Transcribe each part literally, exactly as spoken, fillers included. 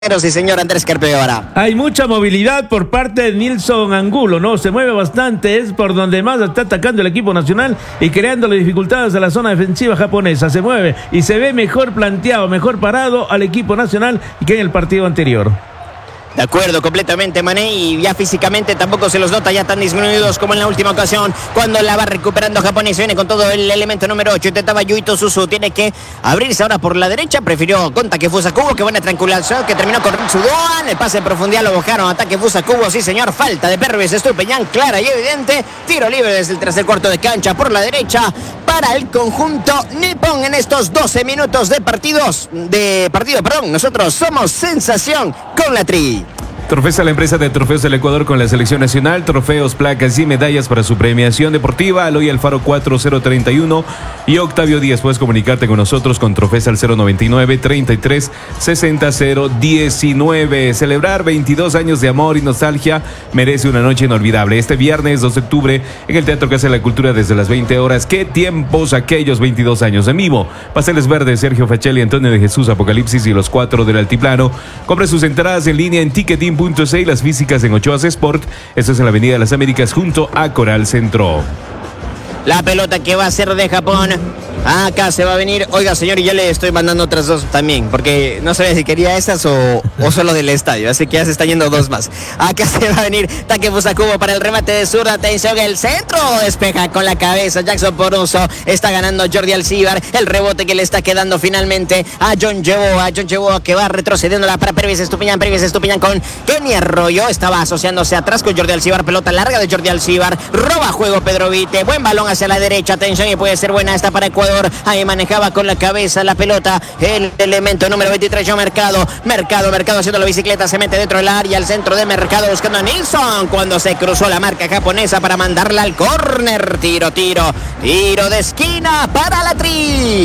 Sí, señor Andrés Carpeora. Hay mucha movilidad por parte de Nilson Angulo, ¿no? Se mueve bastante, es por donde más está atacando el equipo nacional y creándole dificultades a la zona defensiva japonesa. Se mueve y se ve mejor planteado, mejor parado al equipo nacional que en el partido anterior. De acuerdo, completamente, Mané, y ya físicamente tampoco se los nota ya tan disminuidos como en la última ocasión, cuando la va recuperando Japonés. Viene con todo el elemento número ocho, intentaba Yuito Suzu, tiene que abrirse ahora por la derecha, prefirió con Takefusa Kubo, que buena tranquilización, que terminó con Ritsudoan, el pase en profundidad lo buscaron a Takefusa Kubo, sí señor, falta de Pervis Estupiñán, clara y evidente, tiro libre desde el tercer cuarto de cancha por la derecha, para el conjunto nipón en estos doce minutos de partidos, de partido, perdón, nosotros somos sensación con la tri. Trofesa la empresa de Trofeos del Ecuador con la selección nacional, trofeos, placas y medallas para su premiación deportiva. Aloy Alfaro cuatro cero tres uno y Octavio Díaz. Puedes comunicarte con nosotros con Trofesa al cero noventa y nueve, treinta y tres, sesenta, cero diecinueve. Celebrar veintidós años de amor y nostalgia merece una noche inolvidable. Este viernes dos de octubre en el Teatro Casa de la Cultura desde las veinte horas. ¿Qué tiempos aquellos veintidós años en vivo? Pasteles Verdes, Sergio Fachelli, Antonio de Jesús, Apocalipsis y los cuatro del Altiplano. Compre sus entradas en línea en ticketing punto c y las físicas en Ochoa Sport. Esto es en la Avenida de las Américas junto a Coral Centro. La pelota que va a ser de Japón. Acá se va a venir. Oiga, señor, y ya le estoy mandando otras dos también, porque no sabía si quería esas o, o solo del estadio, así que ya se están yendo dos más. Acá se va a venir Takefusa Kubo para el remate de zurda. Atención, el centro despeja con la cabeza Jackson Poruso. Está ganando Jordi Alcibar. El rebote que le está quedando finalmente a John Yeboah. John Yeboah que va retrocediendo la para Pervis Estupiñán. Pervis Estupiñán con Kenny Arroyo. Estaba asociándose atrás con Jordi Alcibar. Pelota larga de Jordi Alcibar. Roba juego Pedro Vite. Buen balón hacia la derecha. Atención, y puede ser buena esta para Ecuador. Ahí manejaba con la cabeza la pelota el elemento número veintitrés, Joe Mercado. Mercado, Mercado haciendo la bicicleta, se mete dentro del área, al centro de Mercado buscando a Nilson cuando se cruzó la marca japonesa para mandarla al córner. Tiro, tiro, tiro de esquina para la tri.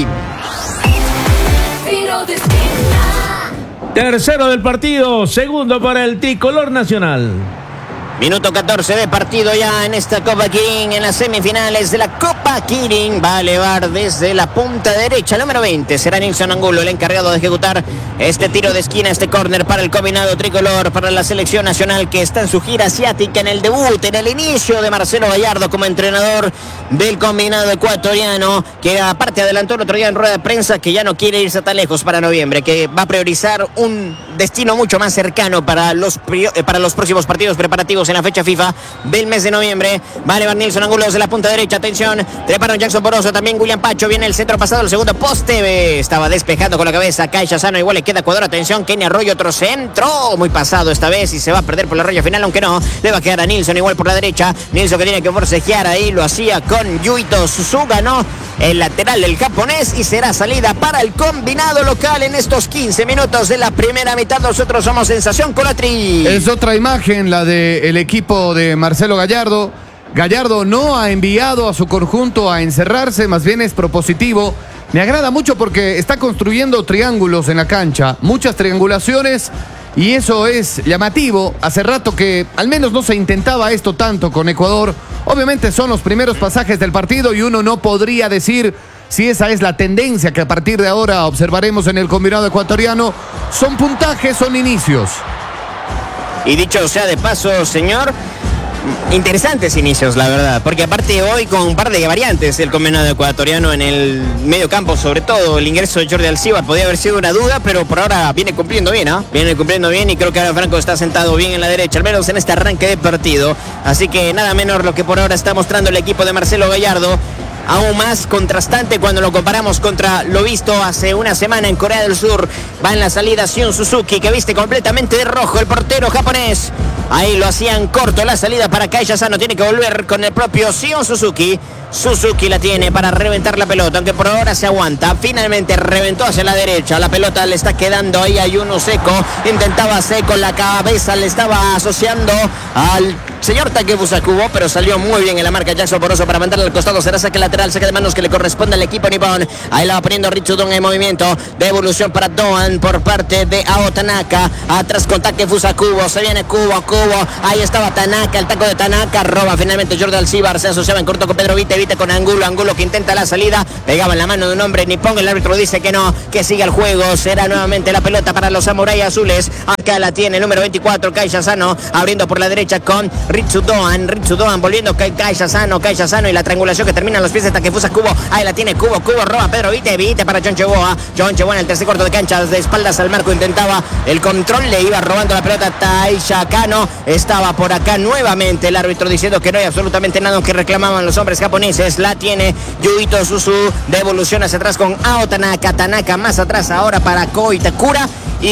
Tiro de esquina. Tercero del partido, segundo para el tricolor nacional. Minuto catorce de partido ya en esta Copa Kirin, en las semifinales de la Copa Kirin. Va a elevar desde la punta derecha, número veinte. Será Nilson Angulo el encargado de ejecutar este tiro de esquina, este córner para el combinado tricolor, para la selección nacional que está en su gira asiática, en el debut, en el inicio de Marcelo Gallardo como entrenador del combinado ecuatoriano, que aparte adelantó el otro día en rueda de prensa que ya no quiere irse tan lejos para noviembre, que va a priorizar un destino mucho más cercano para los, para los próximos partidos preparativos en la fecha FIFA del mes de noviembre. Va a elevar Nilson Angulo desde la punta derecha. Atención, treparon Jackson Poroso, también William Pacho. Viene el centro pasado, el segundo poste. Estaba despejando con la cabeza Caixa Sano, igual le queda Ecuador. Atención, Kenny Arroyo, otro centro. Muy pasado esta vez y se va a perder por la raya final, aunque no. Le va a quedar a Nilson igual por la derecha. Nilson que tiene que forcejear ahí, lo hacía con Yuito Suzuga, ¿no? El lateral del japonés, y será salida para el combinado local en estos quince minutos de la primera mitad. Nosotros somos sensación con la tri. Es otra imagen, la del equipo de Marcelo Gallardo. Gallardo no ha enviado a su conjunto a encerrarse, más bien es propositivo. Me agrada mucho porque está construyendo triángulos en la cancha, muchas triangulaciones, y eso es llamativo. Hace rato que al menos no se intentaba esto tanto con Ecuador. Obviamente son los primeros pasajes del partido y uno no podría decir si esa es la tendencia que a partir de ahora observaremos en el combinado ecuatoriano. Son puntajes, son inicios. Y dicho sea de paso, señor, interesantes inicios, la verdad, porque aparte hoy con un par de variantes el combinado ecuatoriano en el medio campo, sobre todo el ingreso de Jordi Alcibar podía haber sido una duda, pero por ahora viene cumpliendo bien, ¿ah? ¿eh? Viene cumpliendo bien, y creo que ahora Franco está sentado bien en la derecha, al menos en este arranque de partido. Así que nada menor lo que por ahora está mostrando el equipo de Marcelo Gallardo. Aún más contrastante cuando lo comparamos contra lo visto hace una semana en Corea del Sur. Va en la salida Shun Suzuki, que viste completamente de rojo el portero japonés. Ahí lo hacían corto la salida para Caixa Sano. Tiene que volver con el propio Shun Suzuki. Suzuki la tiene para reventar la pelota, aunque por ahora se aguanta. Finalmente reventó hacia la derecha. La pelota le está quedando ahí a Yuno Seco. Intentaba Seco, la cabeza le estaba asociando al señor Takefusa Kubo, pero salió muy bien en la marca Jackson Poroso para mandarle al costado. Será saque lateral, saque de manos que le corresponde al equipo nipón. Ahí la va poniendo Ritsudoan en movimiento. Devolución para Doan por parte de Ao Tanaka. Atrás con Takefusa Kubo. Se viene Kubo, Kubo. Ahí estaba Tanaka, el taco de Tanaka. Roba finalmente Jordi Alcibar. Se asociaba en corto con Pedro Vite. Vite, Vite con Angulo, Angulo que intenta la salida, pegaba en la mano de un hombre nipón, el árbitro dice que no, que siga el juego, será nuevamente la pelota para los samuráis azules. Acá la tiene el número veinticuatro, Kaisha Sano, abriendo por la derecha con Ritsu Doan, Ritsu Doan volviendo Kaisha Sano, Kaisha Sano y la triangulación que termina en los pies de Takefusa Kubo. Ahí la tiene Kubo, Kubo roba Pedro Vite, Vite para John Cheboa, John Cheboa en el tercer cuarto de cancha, de espaldas al marco, intentaba el control, le iba robando la pelota Taisha Kano, estaba por acá nuevamente el árbitro diciendo que no hay absolutamente nada que reclamaban los hombres japoneses. La tiene Yuito Suzu, devolución hacia atrás con Ao Tanaka, Tanaka más atrás ahora para Ko Itakura.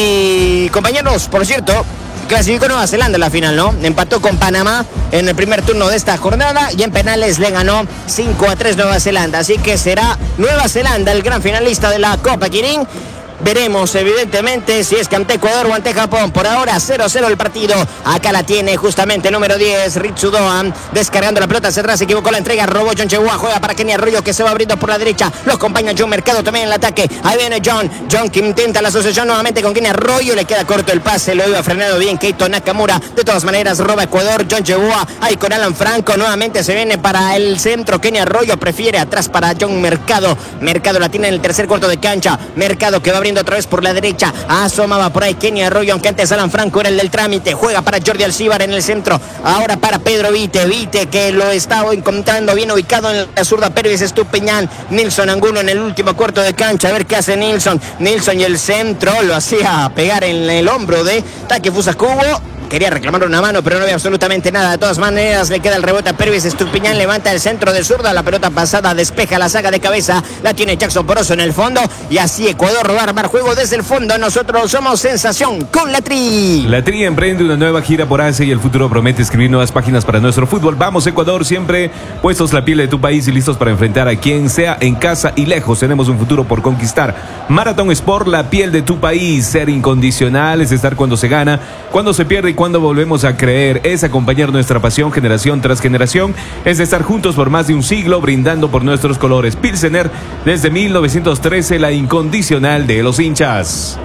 Y compañeros, por cierto, clasificó Nueva Zelanda en la final, ¿no? Empató con Panamá en el primer turno de esta jornada y en penales le ganó cinco a tres Nueva Zelanda. Así que será Nueva Zelanda el gran finalista de la Copa Kirin. Veremos evidentemente si es que ante Ecuador o ante Japón. Por ahora cero a cero el partido. Acá la tiene justamente el número diez, Ritsu Doan, descargando la pelota hacia atrás, se equivocó la entrega, robó John Cheboa, juega para Kenny Arroyo que se va abriendo por la derecha, los acompaña John Mercado también en el ataque. Ahí viene John, John que intenta la asociación nuevamente con Kenny Arroyo, le queda corto el pase, lo iba frenado bien Keito Nakamura. De todas maneras roba Ecuador, John Cheboa, ahí con Alan Franco, nuevamente se viene para el centro, Kenny Arroyo prefiere atrás para John Mercado. Mercado la tiene en el tercer cuarto de cancha, Mercado que va abriendo otra vez por la derecha, asomaba por ahí Kenny Arroyo, aunque antes Alan Franco era el del trámite, juega para Jordi Alcibar en el centro, ahora para Pedro Vite, Vite que lo estaba encontrando bien ubicado en la zurda Pervis Estupiñán, Nilson Angulo en el último cuarto de cancha, a ver qué hace Nilson, Nilson y el centro, lo hacía pegar en el hombro de Takefusa Kubo. Quería reclamar una mano, pero no había absolutamente nada. De todas maneras, le queda el rebote a Pervis Estupiñán. Levanta el centro de zurda. La pelota pasada despeja la saga de cabeza. La tiene Jackson Poroso en el fondo. Y así Ecuador va a armar juego desde el fondo. Nosotros somos sensación con la Tri. La Tri emprende una nueva gira por Asia y el futuro promete escribir nuevas páginas para nuestro fútbol. Vamos, Ecuador, siempre puestos la piel de tu país y listos para enfrentar a quien sea en casa y lejos. Tenemos un futuro por conquistar. Marathon Sport, la piel de tu país. Ser incondicional es estar cuando se gana, cuando se pierde y cuando volvemos a creer. Es acompañar nuestra pasión generación tras generación. Es estar juntos por más de un siglo brindando por nuestros colores. Pilsener, desde mil novecientos trece, la incondicional de los hinchas.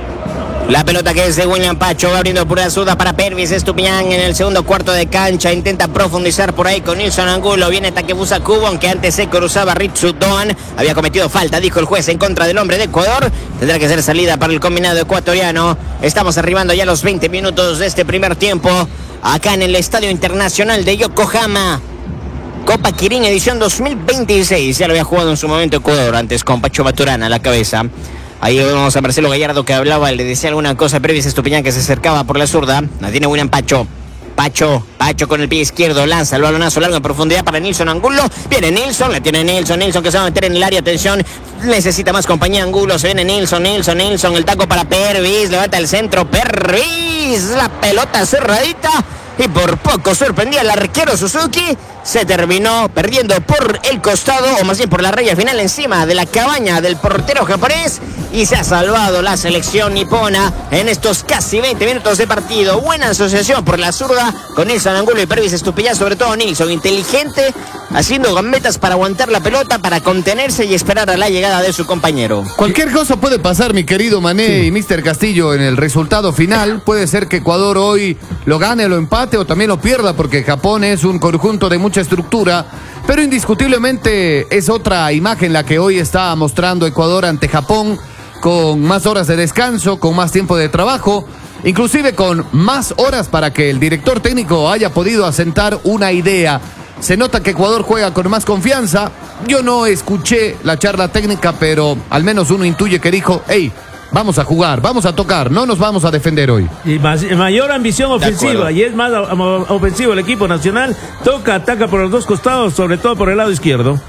La pelota que es de William Pacho, va abriendo pura zurda para Pervis Estupiñán en el segundo cuarto de cancha. Intenta profundizar por ahí con Nilson Angulo. Viene Takefusa Kubo, aunque antes se cruzaba Ritsu Doan. Había cometido falta, dijo el juez, en contra del hombre de Ecuador. Tendrá que ser salida para el combinado ecuatoriano. Estamos arribando ya a los veinte minutos de este primer tiempo. Acá en el Estadio Internacional de Yokohama. Copa Kirin edición dos mil veintiséis. Ya lo había jugado en su momento Ecuador, antes con Pacho Maturana a la cabeza. Ahí vemos a Marcelo Gallardo que hablaba, le decía alguna cosa a Pervis Estupiñán que se acercaba por la zurda. La tiene William Pacho. Pacho, Pacho con el pie izquierdo, lanza el balonazo largo en profundidad para Nilson Angulo. Viene Nilson, la tiene Nilson, Nilson que se va a meter en el área, atención, necesita más compañía Angulo, se viene Nilson, Nilson, Nilson, el taco para Pervis, levanta el centro, Pervis, la pelota cerradita. Y por poco sorprendía al arquero Suzuki. Se terminó perdiendo por el costado, o más bien por la raya final, encima de la cabaña del portero japonés. Y se ha salvado la selección nipona en estos casi veinte minutos de partido. Buena asociación por la zurda con Nilson Angulo y Pervis Estupiñán, sobre todo Nilson, inteligente, haciendo gambetas para aguantar la pelota, para contenerse y esperar a la llegada de su compañero. Cualquier cosa puede pasar, mi querido Mané sí. y mister Castillo, en el resultado final. Puede ser que Ecuador hoy lo gane, lo empate o también lo pierda, porque Japón es un conjunto de mucha estructura, pero indiscutiblemente es otra imagen la que hoy está mostrando Ecuador ante Japón, con más horas de descanso, con más tiempo de trabajo, inclusive con más horas para que el director técnico haya podido asentar una idea. Se nota que Ecuador juega con más confianza. Yo no escuché la charla técnica, pero al menos uno intuye que dijo, hey, vamos a jugar, vamos a tocar, no nos vamos a defender hoy. Y más, mayor ambición ofensiva, y es más ofensivo el equipo nacional. Toca, ataca por los dos costados, sobre todo por el lado izquierdo.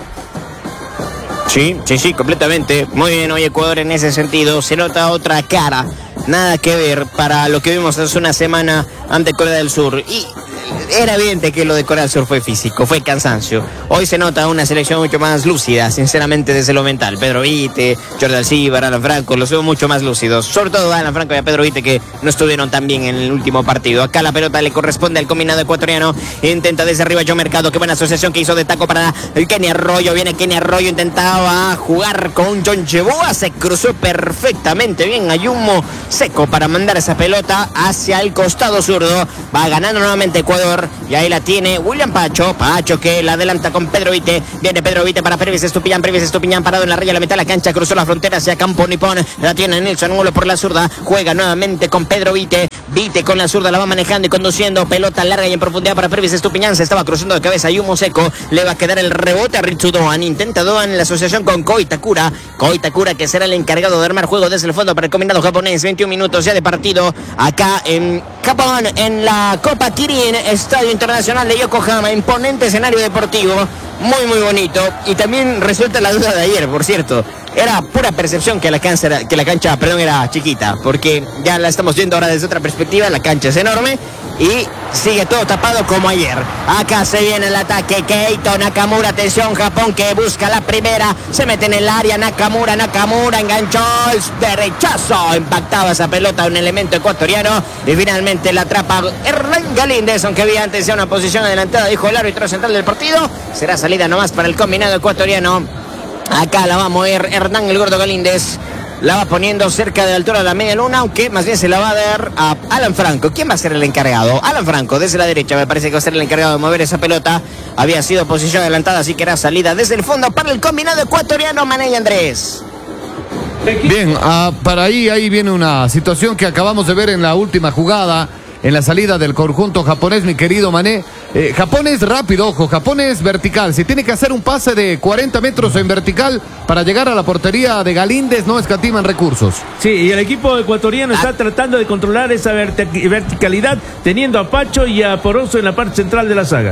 Sí, sí, sí, completamente. Muy bien hoy Ecuador en ese sentido. Se nota otra cara. Nada que ver para lo que vimos hace una semana ante Corea del Sur. Y era evidente que lo de Corea del Sur fue físico, fue cansancio. Hoy se nota una selección mucho más lúcida, sinceramente, desde lo mental. Pedro Vite, Jordi Alcibar, Alan Franco, los veo mucho más lúcidos. Sobre todo a Alan Franco y a Pedro Vite, que no estuvieron tan bien en el último partido. Acá la pelota le corresponde al combinado ecuatoriano. Intenta desde arriba John Mercado. Qué buena asociación que hizo de taco para el Kenny Arroyo. Viene Kenny Arroyo, intentaba jugar con John Cheboa. Se cruzó perfectamente bien. Hay humo seco para mandar esa pelota hacia el costado zurdo. Va ganando nuevamente Ecuador. señor. Y ahí la tiene William Pacho. Pacho que la adelanta con Pedro Vite. Viene Pedro Vite para Pervis Estupiñán. Pervis Estupiñán parado en la raya, la mitad de la cancha. Cruzó la frontera hacia Campo Nipón. La tiene Nilson Angulo por la zurda. Juega nuevamente con Pedro Vite. Vite con la zurda la va manejando y conduciendo. Pelota larga y en profundidad para Pervis Estupiñán. Se estaba cruzando de cabeza Yumo Seco. Le va a quedar el rebote a Ritsu Doan. Intenta Doan en la asociación con Koitakura. Koitakura que será el encargado de armar juego desde el fondo para el combinado japonés. veintiún minutos ya de partido acá en Japón, en la Copa Kirin, Estadio Internacional de Yokohama. Imponente escenario deportivo, muy muy bonito. Y también resuelta la duda de ayer, por cierto. Era pura percepción que la cancha, era, que la cancha perdón, era chiquita, porque ya la estamos viendo ahora desde otra perspectiva. La cancha es enorme y sigue todo tapado como ayer. Acá se viene el ataque, Keito Nakamura, atención, Japón que busca la primera, se mete en el área, Nakamura, Nakamura, enganchó el derechazo, impactaba esa pelota un elemento ecuatoriano y finalmente la atrapa Hernán Galíndez, aunque había antes ya una posición adelantada, dijo el árbitro central del partido. Será salida nomás para el combinado ecuatoriano. Acá la va a mover Hernán el Gordo Galíndez. La va poniendo cerca de la altura de la media luna, aunque más bien se la va a dar a Alan Franco. ¿Quién va a ser el encargado? Alan Franco, desde la derecha, me parece que va a ser el encargado de mover esa pelota. Había sido posición adelantada, así que era salida desde el fondo para el combinado ecuatoriano. Mané y Andrés. Bien, uh, para ahí, ahí viene una situación que acabamos de ver en la última jugada, en la salida del conjunto japonés, mi querido Mané. Eh, Japón es rápido, ojo, Japón es vertical. Si tiene que hacer un pase de cuarenta metros en vertical para llegar a la portería de Galíndez, no escatiman recursos. Sí, y el equipo ecuatoriano está tratando de controlar esa vertic- verticalidad, teniendo a Pacho y a Poroso en la parte central de la saga.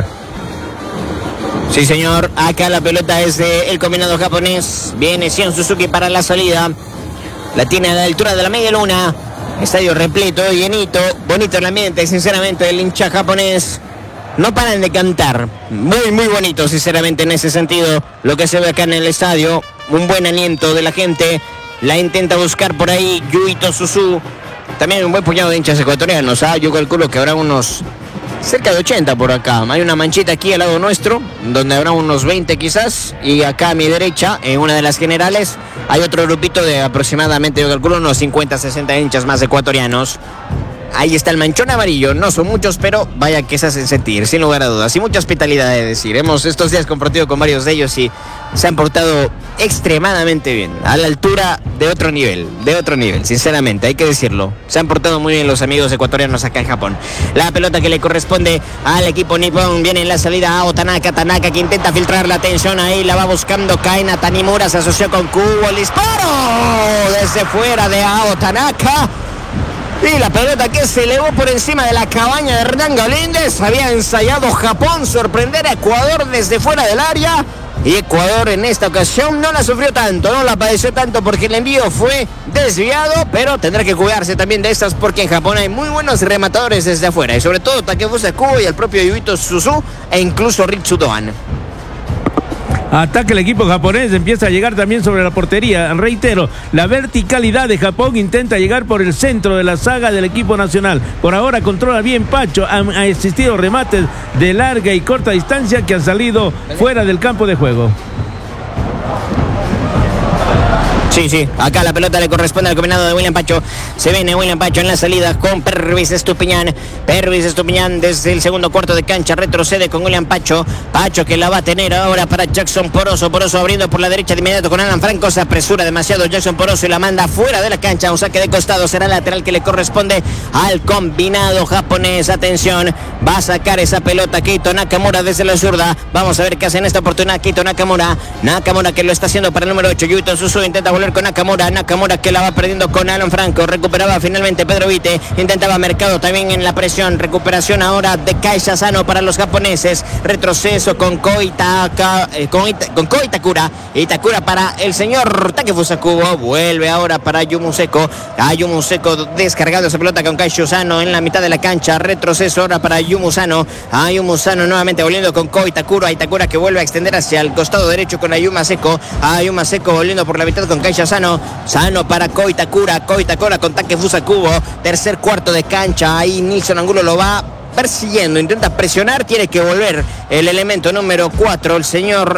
Sí, señor. Acá la pelota es del combinado japonés. Viene Sion Suzuki para la salida. La tiene a la altura de la media luna. Estadio repleto, llenito, bonito el ambiente, sinceramente, el hincha japonés. No paran de cantar. Muy, muy bonito, sinceramente, en ese sentido. Lo que se ve acá en el estadio. Un buen aliento de la gente. La intenta buscar por ahí Yuito Suzu. También un buen puñado de hinchas ecuatorianos. ¿Ah? Yo calculo que habrá unos cerca de ochenta por acá. Hay una manchita aquí al lado nuestro, donde habrá unos veinte quizás. Y acá a mi derecha, en una de las generales, hay otro grupito de aproximadamente, yo calculo, unos cincuenta, sesenta hinchas más ecuatorianos. Ahí está el manchón amarillo, no son muchos, pero vaya que se hacen sentir, sin lugar a dudas. Y mucha hospitalidad, de decir. Hemos estos días compartido con varios de ellos y se han portado extremadamente bien, a la altura de otro nivel, de otro nivel, sinceramente, hay que decirlo. Se han portado muy bien los amigos ecuatorianos acá en Japón. La pelota que le corresponde al equipo nipón, viene en la salida a Tanaka, Tanaka que intenta filtrar la atención, ahí la va buscando Kaina Tanimura, se asoció con Kubo, el disparo desde fuera de Ao Tanaka. Y la pelota que se elevó por encima de la cabaña de Hernán Galíndez. Había ensayado Japón sorprender a Ecuador desde fuera del área. Y Ecuador en esta ocasión no la sufrió tanto, no la padeció tanto porque el envío fue desviado. Pero tendrá que cuidarse también de estas porque en Japón hay muy buenos rematadores desde afuera. Y sobre todo Takefusa Kubo y el propio Yuito Suzu e incluso Ritsu Doan. Ataca el equipo japonés, empieza a llegar también sobre la portería. Reitero, la verticalidad de Japón intenta llegar por el centro de la saga del equipo nacional. Por ahora controla bien Pacho, han, han existido remates de larga y corta distancia que han salido fuera del campo de juego. Sí, sí, acá la pelota le corresponde al combinado de William Pacho. Se viene William Pacho en la salida con Pervis Estupiñán. Pervis Estupiñán desde el segundo cuarto de cancha retrocede con William Pacho. Pacho que la va a tener ahora para Jackson Poroso. Poroso abriendo por la derecha de inmediato con Alan Franco. Se apresura demasiado Jackson Poroso y la manda fuera de la cancha. Un saque de costado, será lateral que le corresponde al combinado japonés. Atención, va a sacar esa pelota Keito Nakamura desde la zurda. Vamos a ver qué hace en esta oportunidad Keito Nakamura. Nakamura que lo está haciendo para el número ocho. Yuito Suzu intenta volver con Nakamura, Nakamura que la va perdiendo con Alan Franco, recuperaba finalmente Pedro Vite, intentaba Mercado también en la presión, recuperación ahora de Kaisha Sano para los japoneses, retroceso con Koitaka, eh, con, Ita, con Koitakura, Itakura para el señor Takefusa Kubo, vuelve ahora para Yumu Seco, a Yumu Seco descargando esa pelota con Kaisha Sano en la mitad de la cancha, retroceso ahora para Yumu Sano, a Yumu Sano nuevamente volviendo con Koitakura, Itakura que vuelve a extender hacia el costado derecho con Ayuma Seco, a Ayuma Seco volviendo por la mitad con Kaisha Sano, Sano para Koitakura, Koitakura con Takefusa Kubo, tercer cuarto de cancha, ahí Nilson Angulo lo va persiguiendo, intenta presionar, tiene que volver el elemento número cuatro, el señor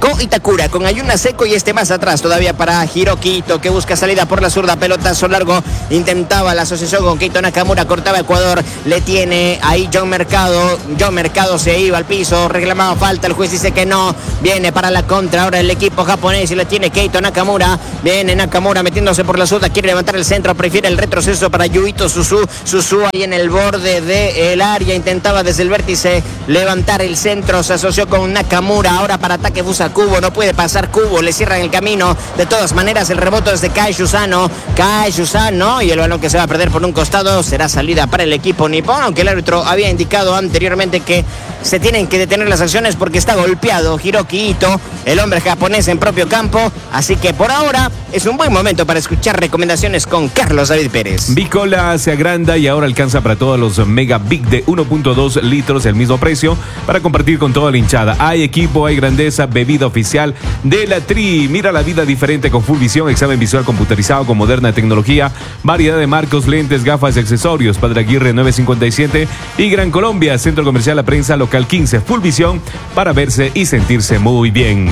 con Itakura, con Ayuna Seco y este más atrás todavía para Hiroki Ito, que busca salida por la zurda, pelotazo largo, intentaba la asociación con Keito Nakamura, cortaba Ecuador, le tiene ahí John Mercado, John Mercado se iba al piso, reclamaba falta, el juez dice que no, viene para la contra ahora el equipo japonés y le tiene Keito Nakamura, viene Nakamura metiéndose por la zurda, quiere levantar el centro, prefiere el retroceso para Yuito Suzu, Suzu ahí en el borde del área, intentaba desde el vértice levantar el centro, se asoció con Nakamura, ahora para ataque Busa Kubo, no puede pasar Kubo, le cierran el camino, de todas maneras el rebote es de Kai Shusano, Kai Shusano y el balón que se va a perder por un costado será salida para el equipo nipón, aunque el árbitro había indicado anteriormente que se tienen que detener las acciones porque está golpeado Hiroki Ito, el hombre japonés en propio campo, así que por ahora es un buen momento para escuchar recomendaciones con Carlos David Pérez. Bicola se agranda y ahora alcanza para todos los Mega Big de uno punto dos litros el mismo precio para compartir con toda la hinchada. Hay equipo, hay grandeza, bebida oficial de la Tri. Mira la vida diferente con Full Visión, examen visual computarizado con moderna tecnología, variedad de marcos, lentes, gafas y accesorios. Padre Aguirre nueve cincuenta y siete y Gran Colombia, Centro Comercial La Prensa, local quince. Full Visión para verse y sentirse muy bien.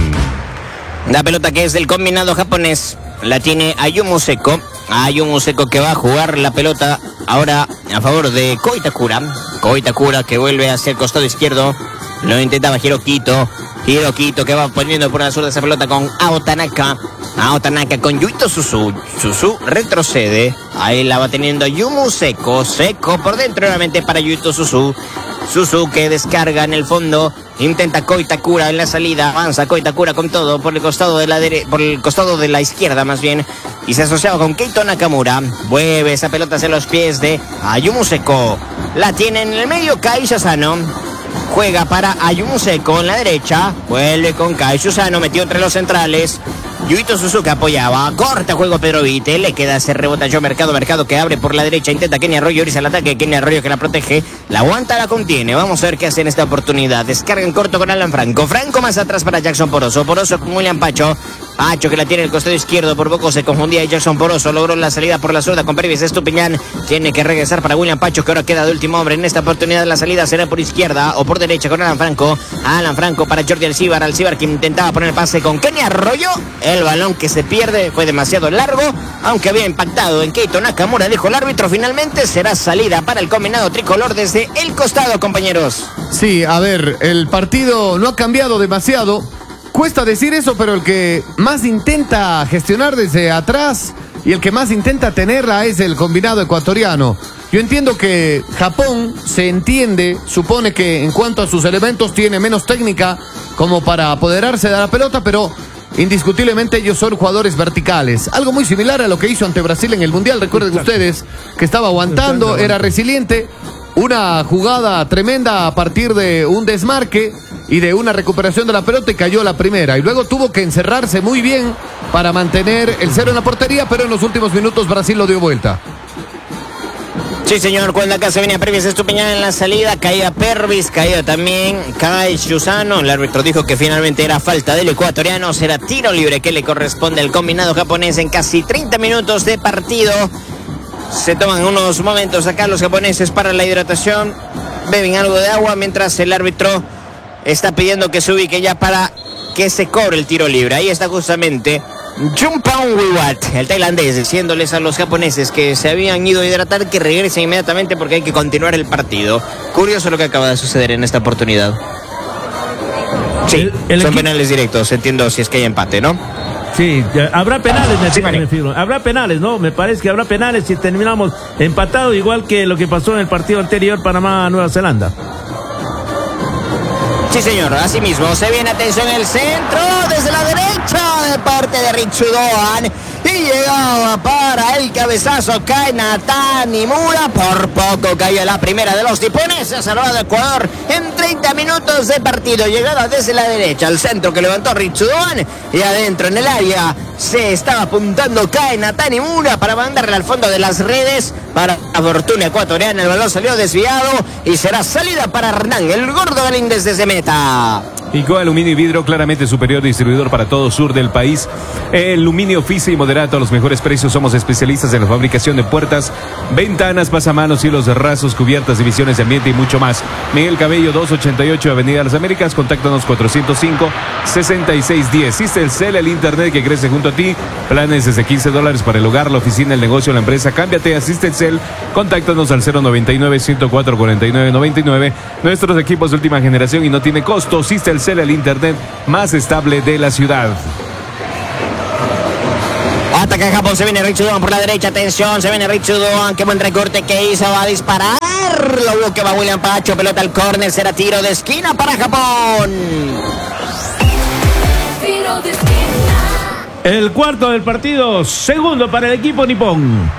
La pelota que es del combinado japonés la tiene Ayumu Seko. Ayumu Seko que va a jugar la pelota ahora a favor de Ko Itakura. Ko Itakura que vuelve hacia el costado izquierdo. Lo intentaba Hiroki Ito. Hiroki Ito que va poniendo por la zurda esa pelota con Ao Tanaka. Ao Tanaka con Yuito Suzu. Suzu retrocede. Ahí la va teniendo Ayumu Seko. Seko por dentro nuevamente para Yuito Suzu. Suzu que descarga en el fondo, intenta Ko Itakura en la salida, avanza Ko Itakura con todo por el costado de la dere por el costado de la izquierda más bien, y se asociaba con Keito Nakamura, mueve esa pelota hacia los pies de Ayumu Seko, la tiene en el medio Kai Shusano, juega para Ayumu Seko en la derecha, vuelve con Kai Shusano, metió entre los centrales, Yuito Suzuki apoyaba, corta juego Pedro Vite, le queda ese rebota yo Mercado, Mercado que abre por la derecha, intenta Kenny Arroyo, irse al ataque, Kenny Arroyo que la protege, la aguanta, la contiene, vamos a ver qué hace en esta oportunidad, descarga en corto con Alan Franco, Franco más atrás para Jackson Poroso, Poroso con William Pacho, Pacho que la tiene el costado izquierdo, por poco se confundía y Jackson Poroso logró la salida por la zurda con Pervis Estupiñán, tiene que regresar para William Pacho que ahora queda de último hombre, en esta oportunidad la salida será por izquierda o por derecha con Alan Franco, Alan Franco para Jordi Alcibar, Alcibar que intentaba poner el pase con Kenny Arroyo, el balón que se pierde fue demasiado largo, aunque había impactado en Keito Nakamura, dijo el árbitro, finalmente será salida para el combinado tricolor desde el costado, compañeros. Sí, a ver, el partido no ha cambiado demasiado. Cuesta decir eso, pero el que más intenta gestionar desde atrás y el que más intenta tenerla es el combinado ecuatoriano. Yo entiendo que Japón se entiende, supone que en cuanto a sus elementos tiene menos técnica como para apoderarse de la pelota, pero indiscutiblemente ellos son jugadores verticales. Algo muy similar a lo que hizo ante Brasil en el Mundial. Recuerden Exacto. ustedes que estaba aguantando, Exacto. era resiliente. Una jugada tremenda a partir de un desmarque y de una recuperación de la pelota y cayó la primera. Y luego tuvo que encerrarse muy bien para mantener el cero en la portería, pero en los últimos minutos Brasil lo dio vuelta. Sí, señor, cuando acá se venía Pervis Estupiñán en la salida, caía Pervis, caía también Kai Shusano. El árbitro dijo que finalmente era falta del ecuatoriano, será tiro libre que le corresponde al combinado japonés en casi treinta minutos de partido. Se toman unos momentos acá los japoneses para la hidratación, beben algo de agua mientras el árbitro está pidiendo que se ubique ya para que se cobre el tiro libre. Ahí está justamente Jumpong Wiwat, el tailandés, diciéndoles a los japoneses que se habían ido a hidratar que regresen inmediatamente porque hay que continuar el partido. Curioso lo que acaba de suceder en esta oportunidad. Sí, el, el son equipo... penales directos, entiendo si es que hay empate, ¿no? Sí, habrá penales, me, sí, me filo. Habrá penales, ¿no? Me parece que habrá penales si terminamos empatados, igual que lo que pasó en el partido anterior, Panamá-Nueva Zelanda. Sí, señor, así mismo. Se viene, atención, el centro desde la derecha de parte de Ritsudoan. Y llegaba para el cabezazo Kai Natanimura. Por poco cayó la primera de los tipones. Se ha salvado Ecuador en treinta minutos de partido. Llegada desde la derecha, el centro que levantó Ritsudoan. Y adentro en el área se estaba apuntando Kai Natanimura para mandarle al fondo de las redes. para la fortuna ecuatoriana. El balón salió desviado y será salida para Hernán, el gordo Galíndez desde meta. Ico Aluminio y Vidrio, claramente superior distribuidor para todo sur del país. El aluminio Fisi y Moderato a los mejores precios. Somos especialistas en la fabricación de puertas, ventanas, pasamanos, hilos rasos, cubiertas, divisiones de ambiente y mucho más. Miguel Cabello, doscientos ochenta y ocho, Avenida Las Américas. Contáctanos cuatrocientos cinco, sesenta y seis diez. Systelcel, el internet que crece junto a ti. Planes desde quince dólares para el hogar, la oficina, el negocio, la empresa. Cámbiate a Systelcel. Contáctanos al cero noventa y nueve, ciento cuatro, cuarenta y nueve noventa y nueve. Nuestros equipos de última generación y no tiene costo. Systelcel, el internet más estable de la ciudad. Ataca Japón, se viene Richudon por la derecha, atención, se viene Richudon, qué buen recorte que hizo, va a disparar, lo bloquea va William Pacho, pelota al córner, será tiro de esquina para Japón. Tiro de esquina. El cuarto del partido, segundo para el equipo nipón.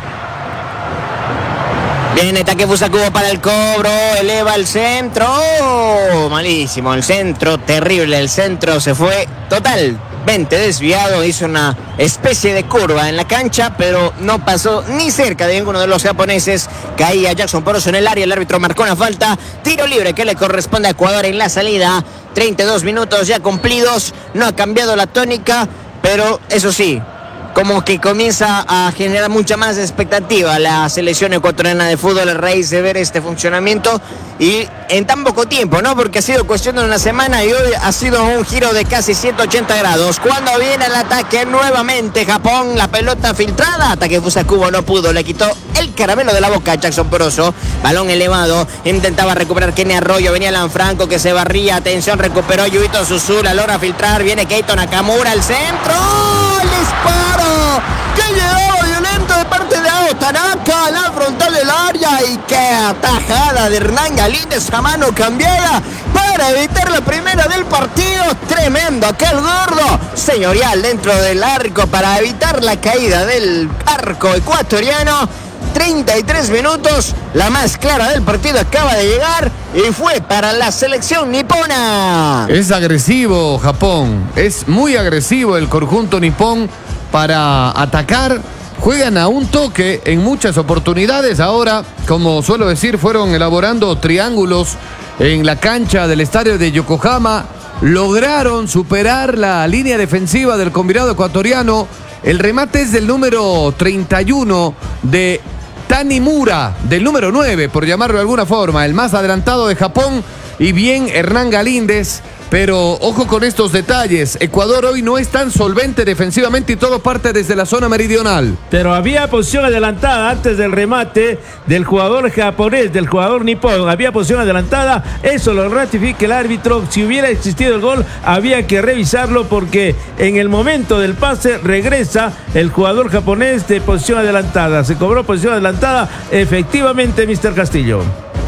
Viene Takefusa Kubo para el cobro, eleva el centro, oh, malísimo, el centro, terrible, el centro se fue totalmente desviado, hizo una especie de curva en la cancha, pero no pasó ni cerca de ninguno de los japoneses. Caía Jackson Poroso en el área, el árbitro marcó una falta, tiro libre que le corresponde a Ecuador en la salida. Treinta y dos minutos ya cumplidos, no ha cambiado la tónica, pero eso sí, como que comienza a generar mucha más expectativa la selección ecuatoriana de fútbol a raíz de ver este funcionamiento y en tan poco tiempo, ¿no? Porque ha sido cuestión de una semana y hoy ha sido un giro de casi ciento ochenta grados. Cuando viene el ataque nuevamente Japón, la pelota filtrada, Takefusa Kubo no pudo, le quitó el caramelo de la boca a Jackson Poroso, balón elevado, intentaba recuperar Kenny Arroyo, venía Lanfranco que se barría, atención, recuperó Yubito Susula, logra filtrar, viene Keito Nakamura, el centro, el disparo que llegó violento de parte de Ao Tanaka a la frontal del área y qué atajada de Hernán Galíndez a mano cambiada para evitar la primera del partido. Tremendo aquel gordo señorial dentro del arco para evitar la caída del arco ecuatoriano. treinta y tres minutos, la más clara del partido acaba de llegar y fue para la selección nipona. Es agresivo Japón, es muy agresivo el conjunto nipón para atacar. Juegan a un toque en muchas oportunidades. Ahora, como suelo decir, fueron elaborando triángulos en la cancha del estadio de Yokohama. Lograron superar la línea defensiva del combinado ecuatoriano. El remate es del número treinta y uno de Tanimura, del número nueve, por llamarlo de alguna forma, el más adelantado de Japón. Y bien Hernán Galíndez. Pero ojo con estos detalles. Ecuador hoy no es tan solvente defensivamente y todo parte desde la zona meridional. Pero había posición adelantada antes del remate del jugador japonés, del jugador nipón. Había posición adelantada. Eso lo ratifica el árbitro. Si hubiera existido el gol, había que revisarlo porque en el momento del pase regresa el jugador japonés de posición adelantada. Se cobró posición adelantada. Efectivamente, mister Castillo.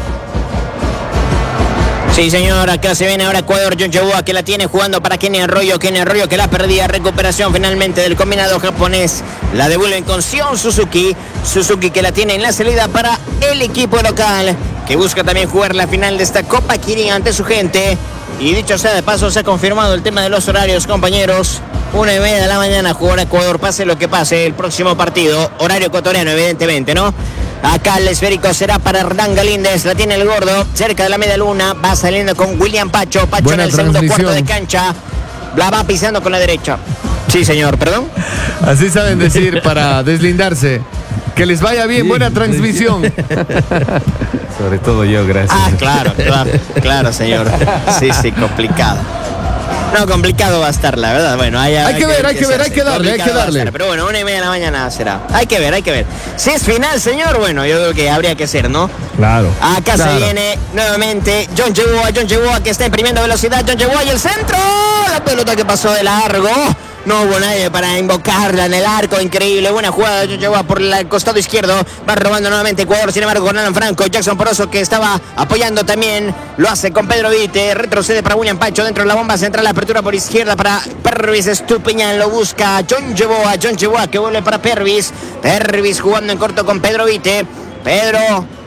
Sí, señor, acá se viene ahora Ecuador, John Yeboah que la tiene jugando para Kenny Arroyo, Kenny Arroyo que la perdía, recuperación finalmente del combinado japonés, la devuelven con Sion Suzuki, Suzuki que la tiene en la salida para el equipo local, que busca también jugar la final de esta Copa Kirin ante su gente, y dicho sea de paso, se ha confirmado el tema de los horarios, compañeros, una y media de la mañana jugará Ecuador, pase lo que pase, el próximo partido, horario ecuatoriano evidentemente, ¿no? Acá el esférico será para Hernán Galíndez, la tiene el gordo, cerca de la media luna, va saliendo con William Pacho, Pacho Buena en el segundo cuarto de cancha, la va pisando con la derecha. Sí, señor, perdón. Así saben decir para deslindarse. Que les vaya bien, buena transmisión. Sobre todo yo, gracias. Ah, claro, claro, claro, señor. Sí, sí, complicado. No, complicado va a estar, la verdad. Bueno, hay, hay, hay que ver, hay que ver, hay que darle, hay que darle. Pero bueno, una y media de la mañana será. Hay que ver, hay que ver. Si es final, señor, bueno, yo creo que habría que ser, ¿no? Claro. Acá claro. se viene nuevamente John Yeboah, John Yeboah que está imprimiendo velocidad. John Yeboah y el centro. La pelota que pasó de largo. No hubo nadie para invocarla en el arco. Increíble, buena jugada de John Yeboah por el costado izquierdo. Va robando nuevamente Ecuador, sin embargo, con Alan Franco. Jackson Poroso que estaba apoyando también. Lo hace con Pedro Vite. Retrocede para William Pacho dentro de la bomba central. La apertura por izquierda para Pervis Estupiñán. Lo busca John Yeboah. John Yeboah que vuelve para Pervis. Pervis jugando en corto con Pedro Vite. Pedro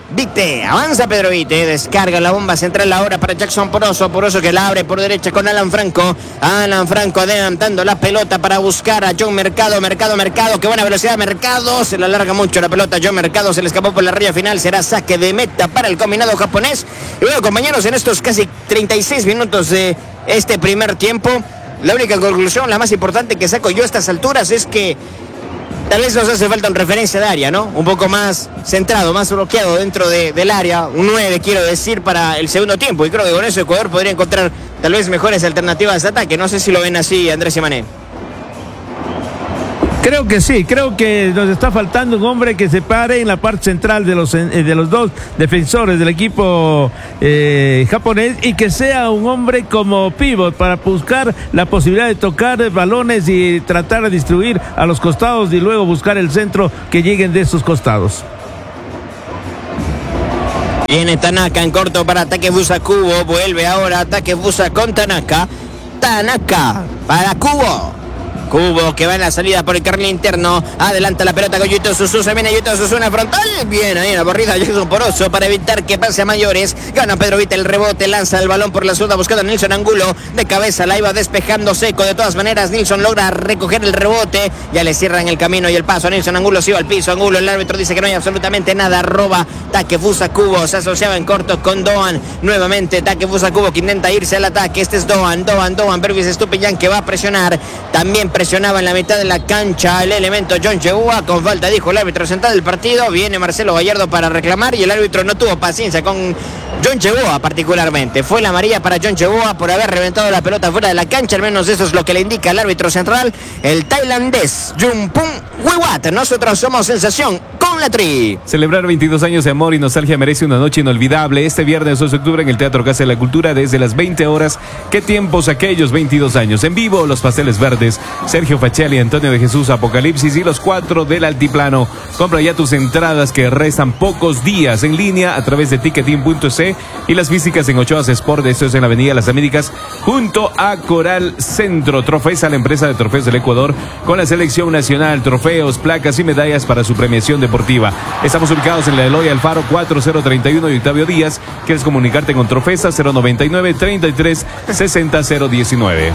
Vite, avanza Pedro Vite, descarga la bomba central ahora para Jackson Poroso, Poroso que la abre por derecha con Alan Franco, Alan Franco adelantando la pelota para buscar a John Mercado, Mercado, Mercado, qué buena velocidad Mercado, se le alarga mucho la pelota, John Mercado se le escapó por la raya final, será saque de meta para el combinado japonés. Y bueno, compañeros, en estos casi treinta y seis minutos de este primer tiempo, la única conclusión, la más importante que saco yo a estas alturas es que tal vez nos hace falta un referencia de área, ¿no? Un poco más centrado, más bloqueado dentro de, del área. Un nueve, quiero decir, para el segundo tiempo. Y creo que con eso Ecuador podría encontrar tal vez mejores alternativas de ataque. No sé si lo ven así, Andrés y Mané. Creo que sí, creo que nos está faltando un hombre que se pare en la parte central de los, eh, de los dos defensores del equipo eh, japonés y que sea un hombre como pivot para buscar la posibilidad de tocar balones y tratar de distribuir a los costados y luego buscar el centro que lleguen de esos costados. Viene Tanaka en corto para ataque Busa Kubo, vuelve ahora ataque Busa con Tanaka, Tanaka para Kubo. Cubo que va en la salida por el carril interno. Adelanta la pelota con Yuto Susu. Se viene Yuto Susu en la frontal. Bien ahí en la barrida Jackson Poroso para evitar que pase a mayores. Gana Pedro Vite el rebote. Lanza el balón por la zurda buscando a Nilson Angulo. De cabeza la iba despejando seco. De todas maneras Nilson logra recoger el rebote. Ya le cierran el camino y el paso. Nilson Angulo se iba al piso. Angulo, el árbitro dice que no hay absolutamente nada. Roba Takefusa Kubo. Se asociaba en corto con Doan. Nuevamente Takefusa Kubo que intenta irse al ataque. Este es Doan. Doan, Doan. Bervis Estupiñán que va a presionar. También presionaba en la mitad de la cancha el elemento John Chehua, con falta dijo el árbitro central del partido. Viene Marcelo Gallardo para reclamar y el árbitro no tuvo paciencia con John Chehua particularmente. Fue la amarilla para John Chehua por haber reventado la pelota fuera de la cancha, al menos eso es lo que le indica el árbitro central, el tailandés Jumpung Wiwat. Nosotros somos sensación con la Tri. Celebrar veintidós años de amor y nostalgia merece una noche inolvidable. Este viernes dos de octubre en el Teatro Casa de la Cultura desde las veinte horas. ¿Qué tiempos aquellos veintidós años? En vivo, Los Pasteles Verdes, Sergio Fachelli, Antonio de Jesús, Apocalipsis y los cuatro del Altiplano. Compra ya tus entradas que restan pocos días en línea a través de ticketing punto c y las físicas en Ochoas Sport. Esto es en la Avenida Las Américas junto a Coral Centro. Trofeos a la empresa de trofeos del Ecuador con la selección nacional. Trofeos, placas y medallas para su premiación deportiva. Estamos ubicados en la Eloy Alfaro cuatro cero tres uno y Octavio Díaz. ¿Quieres comunicarte con Trofesa? cero noventa y nueve, treinta y tres, sesenta, cero diecinueve.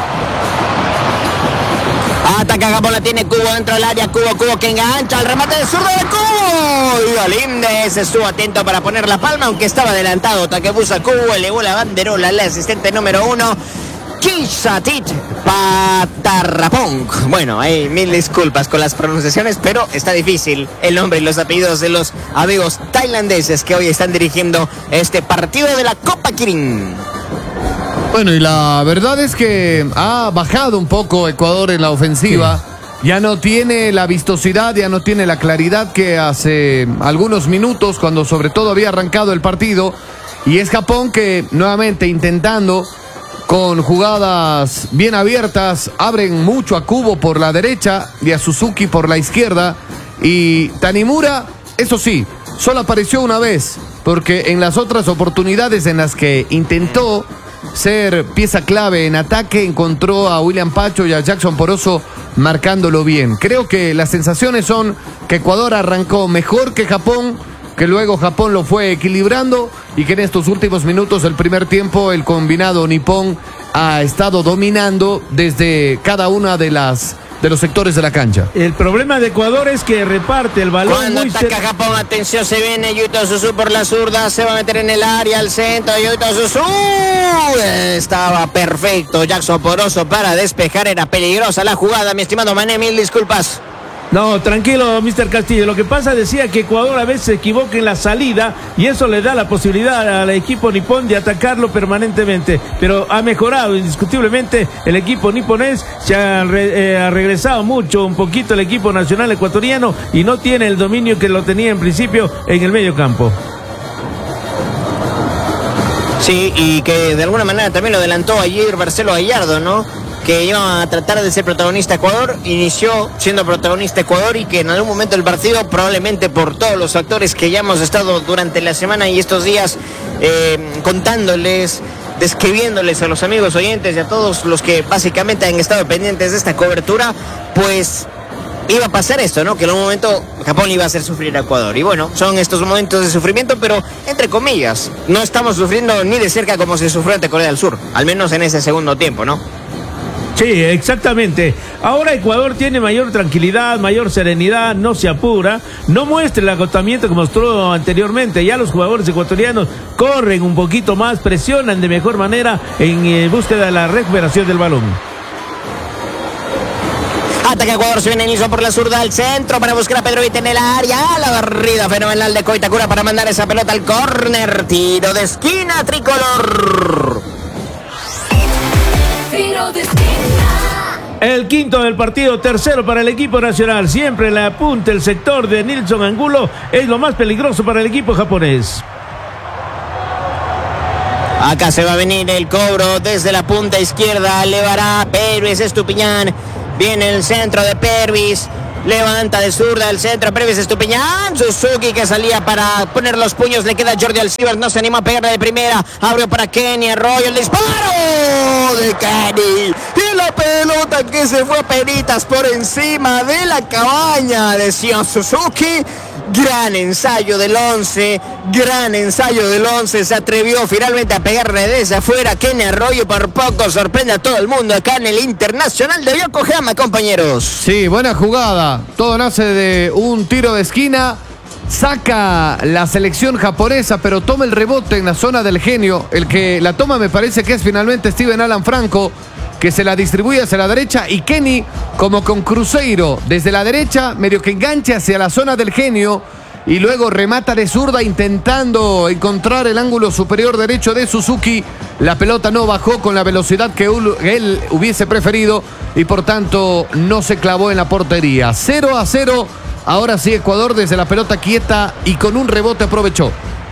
Ataca Japón, la tiene Cubo dentro del área. Cubo, Cubo que engancha el remate de zurdo de Cubo. Y Galíndez estuvo atento para poner la palma, aunque estaba adelantado. Takefusa Cubo elevó la banderola al asistente número uno, Kishatit Patarrapong. Bueno, hay mil disculpas con las pronunciaciones, pero está difícil el nombre y los apellidos de los amigos tailandeses que hoy están dirigiendo este partido de la Copa Kirin. Bueno, y la verdad es que ha bajado un poco Ecuador en la ofensiva. Sí. Ya no tiene la vistosidad, ya no tiene la claridad que hace algunos minutos, cuando sobre todo había arrancado el partido. Y es Japón que nuevamente intentando con jugadas bien abiertas, abren mucho a Kubo por la derecha y a Suzuki por la izquierda. Y Tanimura, eso sí, solo apareció una vez, porque en las otras oportunidades en las que intentó ser pieza clave en ataque, encontró a William Pacho y a Jackson Poroso marcándolo bien. Creo que las sensaciones son que Ecuador arrancó mejor que Japón, que luego Japón lo fue equilibrando y que en estos últimos minutos del primer tiempo el combinado nipón ha estado dominando desde cada una de las de los sectores de la cancha. El problema de Ecuador es que reparte el balón. Cuando muy ataca Japón, atención, se viene Yuto Susu por la zurda, se va a meter en el área, al centro, Yuto Susu. Estaba perfecto Jackson Poroso para despejar, era peligrosa la jugada, mi estimado Mané, mil disculpas. No, tranquilo, mister Castillo. Lo que pasa, decía que Ecuador a veces se equivoca en la salida y eso le da la posibilidad al equipo nipón de atacarlo permanentemente. Pero ha mejorado indiscutiblemente el equipo niponés. Se ha, re, eh, ha regresado mucho, un poquito el equipo nacional ecuatoriano y no tiene el dominio que lo tenía en principio en el medio campo. Sí, y que de alguna manera también lo adelantó ayer Marcelo Gallardo, ¿no? Que iba a tratar de ser protagonista Ecuador, inició siendo protagonista Ecuador y que en algún momento del partido, probablemente por todos los factores que ya hemos estado durante la semana y estos días eh, contándoles, describiéndoles a los amigos oyentes y a todos los que básicamente han estado pendientes de esta cobertura, pues iba a pasar esto, ¿no? Que en un momento Japón iba a hacer sufrir a Ecuador. Y bueno, son estos momentos de sufrimiento, pero entre comillas, no estamos sufriendo ni de cerca como se sufrió ante Corea del Sur, al menos en ese segundo tiempo, ¿no? Sí, exactamente. Ahora Ecuador tiene mayor tranquilidad, mayor serenidad, no se apura, no muestra el agotamiento que mostró anteriormente. Ya los jugadores ecuatorianos corren un poquito más, presionan de mejor manera en eh, búsqueda de la recuperación del balón. Ataca Ecuador, se viene Nilsson por la zurda al centro para buscar a Pedro Vite en el área. La barrida fenomenal de Koitakura para mandar esa pelota al córner. Tiro de esquina tricolor. Tiro de esquina. El quinto del partido, tercero para el equipo nacional. Siempre la apunta el sector de Nilson Angulo. Es lo más peligroso para el equipo japonés. Acá se va a venir el cobro desde la punta izquierda. Levará Pervis Estupiñán. Viene el centro de Pervis. Levanta de zurda el centro, Pervis Estupiñán. Suzuki que salía para poner los puños. Le queda Jordi Alcibar. No se anima a pegarle de primera. Abrió para Kenny Arroyo. El disparo de Kenny. Y la pelota que se fue a penitas por encima de la cabaña de Sion Suzuki. Gran ensayo del once, gran ensayo del once, se atrevió finalmente a pegarle desde afuera. Kenny Arroyo por poco sorprende a todo el mundo acá en el Internacional de Yokohama, compañeros. Sí, buena jugada. Todo nace de un tiro de esquina. Saca la selección japonesa, pero toma el rebote en la zona del genio. El que la toma me parece que es finalmente Steven Alan Franco, que se la distribuye hacia la derecha, y Kenny, como con Cruzeiro, desde la derecha, medio que engancha hacia la zona del genio, y luego remata de zurda intentando encontrar el ángulo superior derecho de Suzuki. La pelota no bajó con la velocidad que él hubiese preferido, y por tanto no se clavó en la portería. cero a cero, ahora sí Ecuador desde la pelota quieta y con un rebote aprovechó.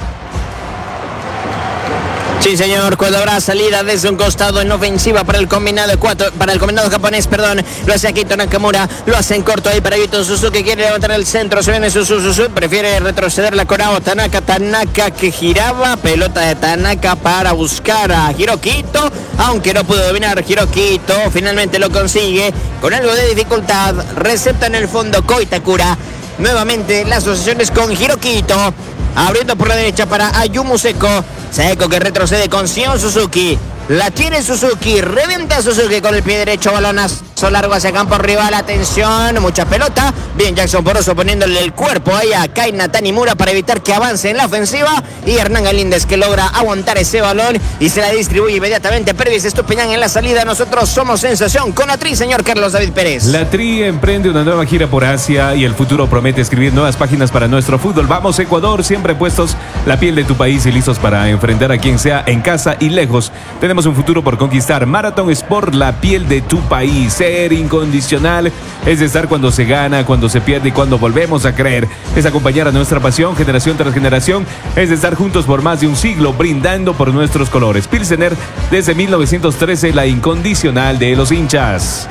Sí, señor, cuando habrá salida desde un costado en ofensiva para el combinado cuatro, para el combinado japonés, perdón, lo hace Akito Nakamura, lo hace en corto ahí para Yuto Suzuki, quiere levantar el centro, se viene Suzuki, prefiere retroceder la Corao, Tanaka, Tanaka que giraba, pelota de Tanaka para buscar a Hiroquito, aunque no pudo dominar Hiroquito, finalmente lo consigue, con algo de dificultad, recepta en el fondo Koitakura, nuevamente las asociaciones con Hiroquito, abriendo por la derecha para Ayumu Seko. Seko que retrocede con Sion Suzuki. La tiene Suzuki. Revienta Suzuki con el pie derecho. Balonazo largo hacia campo rival. Atención. Mucha pelota. Bien Jackson Poroso poniéndole el cuerpo ahí a Kaina Tanimura para evitar que avance en la ofensiva. Y Hernán Galíndez que logra aguantar ese balón y se la distribuye inmediatamente. Pervis Estupiñán en la salida. Nosotros somos sensación con la Tri, señor Carlos David Pérez. La Tri emprende una nueva gira por Asia y el futuro promete escribir nuevas páginas para nuestro fútbol. Vamos Ecuador, siempre puestos la piel de tu país y listos para enfrentar a quien sea en casa y lejos. Tenemos un futuro por conquistar. Marathon Sport, la piel de tu país. Ser incondicional es estar cuando se gana, cuando se pierde y cuando volvemos a creer. Es acompañar a nuestra pasión generación tras generación. Es estar juntos por más de un siglo brindando por nuestros colores. Pilsener desde mil novecientos trece, la incondicional de los hinchas.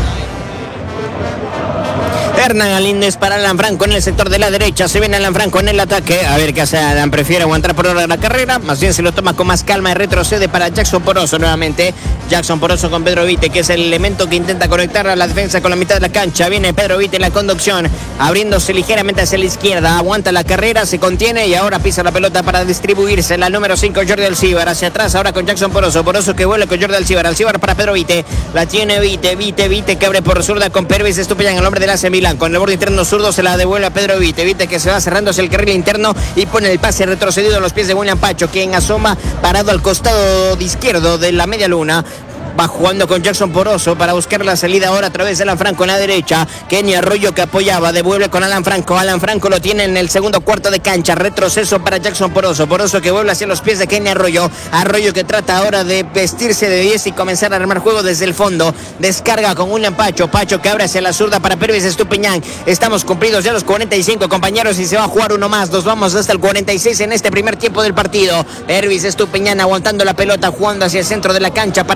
Hernán Galíndez para Alan Franco en el sector de la derecha. Se viene Alan Franco en el ataque. A ver qué hace Alan. Prefiere aguantar por ahora la carrera. Más bien se lo toma con más calma y retrocede para Jackson Poroso nuevamente. Jackson Poroso con Pedro Vite, que es el elemento que intenta conectar a la defensa con la mitad de la cancha. Viene Pedro Vite en la conducción, abriéndose ligeramente hacia la izquierda. Aguanta la carrera, se contiene y ahora pisa la pelota para distribuirse. La número cinco, Jordi Alcibar. Hacia atrás ahora con Jackson Poroso. Poroso que vuelve con Jordi Alcibar. Alcibar para Pedro Vite. La tiene Vite, Vite, Vite que abre por zurda con Pervis Estupiñán, el hombre del A C Milán. Con el borde interno zurdo se la devuelve a Pedro Vite. Vite que se va cerrando hacia el carril interno y pone el pase retrocedido a los pies de William Pacho, quien asoma parado al costado de izquierdo de la media luna. Va jugando con Jackson Poroso para buscar la salida ahora a través de Alan Franco en la derecha. Kenny Arroyo que apoyaba, devuelve con Alan Franco. Alan Franco lo tiene en el segundo cuarto de cancha. Retroceso para Jackson Poroso. Poroso que vuelve hacia los pies de Kenny Arroyo. Arroyo que trata ahora de vestirse de diez y comenzar a armar juego desde el fondo. Descarga con William Pacho. Pacho que abre hacia la zurda para Pervis Estupiñán. Estamos cumplidos ya los cuarenta y cinco, compañeros, y se va a jugar uno más. Nos vamos hasta el cuarenta y seis en este primer tiempo del partido. Pervis Estupiñán aguantando la pelota, jugando hacia el centro de la cancha para Jordi Alcibar.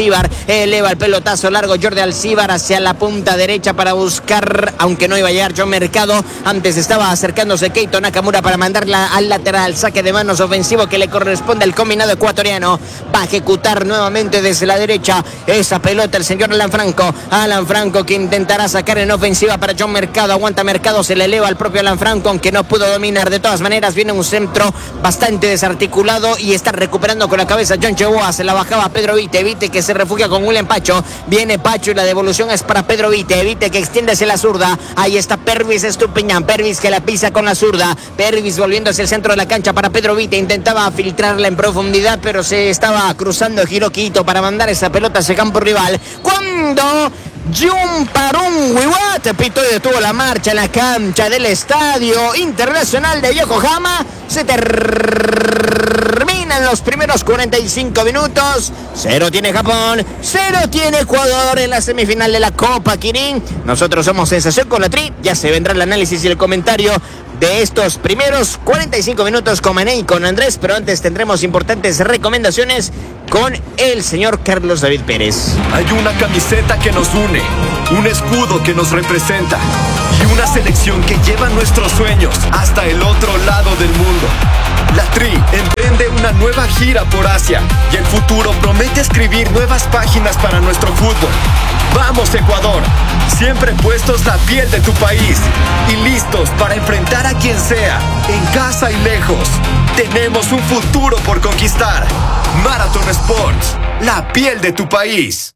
Alcíbar. Eleva el pelotazo largo Jordi Alcíbar hacia la punta derecha para buscar, aunque no iba a llegar John Mercado. Antes estaba acercándose Keito Nakamura para mandarla al lateral. Saque de manos ofensivo que le corresponde al combinado ecuatoriano. Va a ejecutar nuevamente desde la derecha esa pelota el señor Alan Franco. Alan Franco que intentará sacar en ofensiva para John Mercado. Aguanta Mercado, se le eleva al propio Alan Franco, aunque no pudo dominar. De todas maneras viene un centro bastante desarticulado y está recuperando con la cabeza John Cheboa. Se la bajaba Pedro Vite. Vite que se refugia con William Pacho. Viene Pacho y la devolución es para Pedro Vite. Vite que extiende hacia la zurda. Ahí está Pervis Estupiñán. Pervis que la pisa con la zurda. Pervis volviendo hacia el centro de la cancha para Pedro Vite. Intentaba filtrarla en profundidad, pero se estaba cruzando Hiroquito para mandar esa pelota hacia campo rival. Cuando Jumparun Wiwat pitó y detuvo la marcha en la cancha del Estadio Internacional de Yokohama. Se terminan los primeros cuarenta y cinco minutos. Cero tiene Japón, cero tiene Ecuador en la semifinal de la Copa Kirin. Nosotros somos Sensación con la Tri. Ya se vendrá el análisis y el comentario de estos primeros cuarenta y cinco minutos con Mané y con Andrés, pero antes tendremos importantes recomendaciones con el señor Carlos David Pérez. Hay una camiseta que nos une, un escudo que nos representa y una selección que lleva nuestros sueños hasta el otro lado del mundo. La Tri emprende una nueva gira por Asia y el futuro promete escribir nuevas páginas para nuestro fútbol. ¡Vamos, Ecuador! Siempre puestos la piel de tu país y listos para enfrentar a quien sea, en casa y lejos. Tenemos un futuro por conquistar. Marathon Sports, la piel de tu país.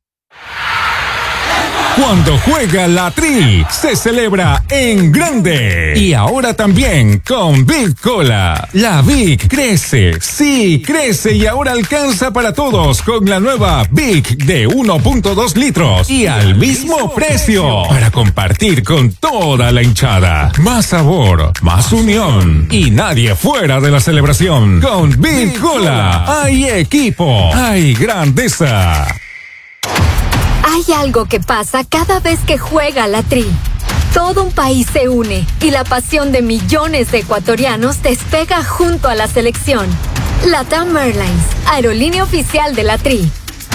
Cuando juega la Tri, se celebra en grande. Y ahora también con Big Cola. La Big crece, sí, crece y ahora alcanza para todos con la nueva Big de uno punto dos litros y al mismo precio. Para compartir con toda la hinchada. Más sabor, más unión y nadie fuera de la celebración. Con Big Cola hay equipo, hay grandeza. Hay algo que pasa cada vez que juega la Tri. Todo un país se une y la pasión de millones de ecuatorianos despega junto a la selección. LATAM Airlines, aerolínea oficial de la Tri.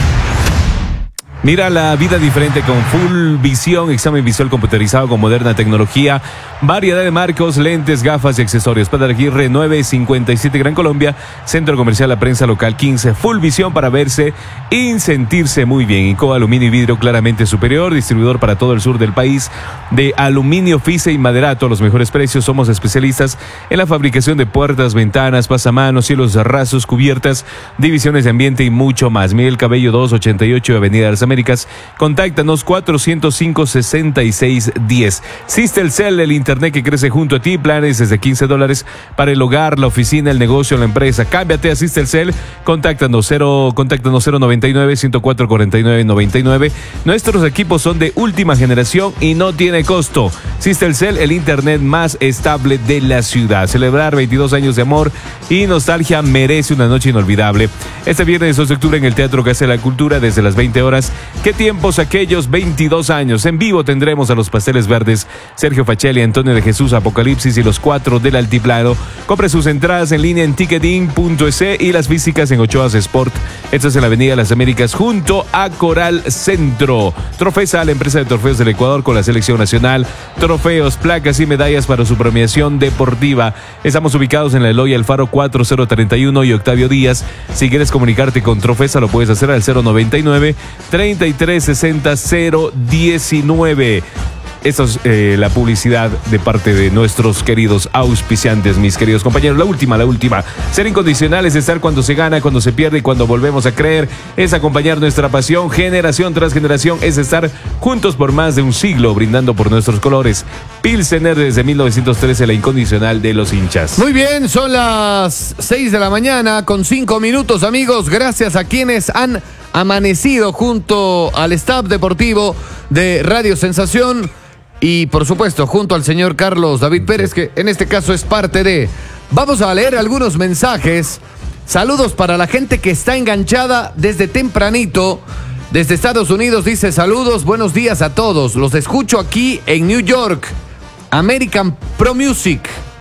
Mira la vida diferente con Full Visión, examen visual computerizado con moderna tecnología, variedad de marcos, lentes, gafas y accesorios. Padre Aguirre nueve cincuenta y siete Gran Colombia, Centro Comercial La Prensa Local quince. Full Visión para verse y sentirse muy bien. Incoa Aluminio y Vidrio claramente superior, distribuidor para todo el sur del país de aluminio, fise y maderato. Los mejores precios, somos especialistas en la fabricación de puertas, ventanas, pasamanos, cielos rasos, cubiertas, divisiones de ambiente y mucho más. Miguel Cabello dos ochenta y ocho, Avenida de las Américas. Contáctanos cuatro cero cinco, seis seis uno cero. Sistelcel, el internet que crece junto a ti. Planes desde quince dólares para el hogar, la oficina, el negocio, la empresa. Cámbiate a Sistelcel. Contáctanos cero, contáctanos cero noventa y nueve, ciento cuatro, cuarenta y nueve, noventa y nueve. Nuestros equipos son de última generación y no tiene costo. Sistelcel, el internet más estable de la ciudad. Celebrar veintidós años de amor y nostalgia merece una noche inolvidable. Este viernes dos de octubre en el Teatro Casa de la Cultura desde las veinte horas. ¿Qué tiempos aquellos? veintidós años. En vivo tendremos a los Pasteles Verdes, Sergio Fachelli, Antonio de Jesús, Apocalipsis y los cuatro del Altiplano. Compre sus entradas en línea en ticketing punto es y las físicas en Ochoas Sport. Esta es en la Avenida de las Américas junto a Coral Centro. Trofesa, la empresa de trofeos del Ecuador con la selección nacional. Trofeos, placas y medallas para su premiación deportiva. Estamos ubicados en la Eloy Alfaro cuatro cero treinta y uno y Octavio Díaz. Si quieres comunicarte con Trofesa lo puedes hacer al cero noventa y nueve, treinta y tres sesenta, cero diecinueve. Esta es eh, la publicidad de parte de nuestros queridos auspiciantes, mis queridos compañeros. La última, la última. Ser incondicional es estar cuando se gana, cuando se pierde y cuando volvemos a creer. Es acompañar nuestra pasión, generación tras generación. Es estar juntos por más de un siglo, brindando por nuestros colores. Pilsener desde mil novecientos trece, la incondicional de los hinchas. Muy bien, son las seis de la mañana con cinco minutos, amigos. Gracias a quienes han amanecido junto al staff deportivo de Radio Sensación. Y por supuesto, junto al señor Carlos David Pérez, que en este caso es parte de... Vamos a leer algunos mensajes. Saludos para la gente que está enganchada desde tempranito. Desde Estados Unidos dice saludos, buenos días a todos. Los escucho aquí en New York. American Pro Music.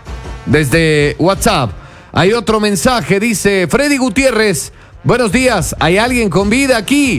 Desde WhatsApp. Hay otro mensaje, dice Freddy Gutiérrez. Buenos días, ¿hay alguien con vida aquí?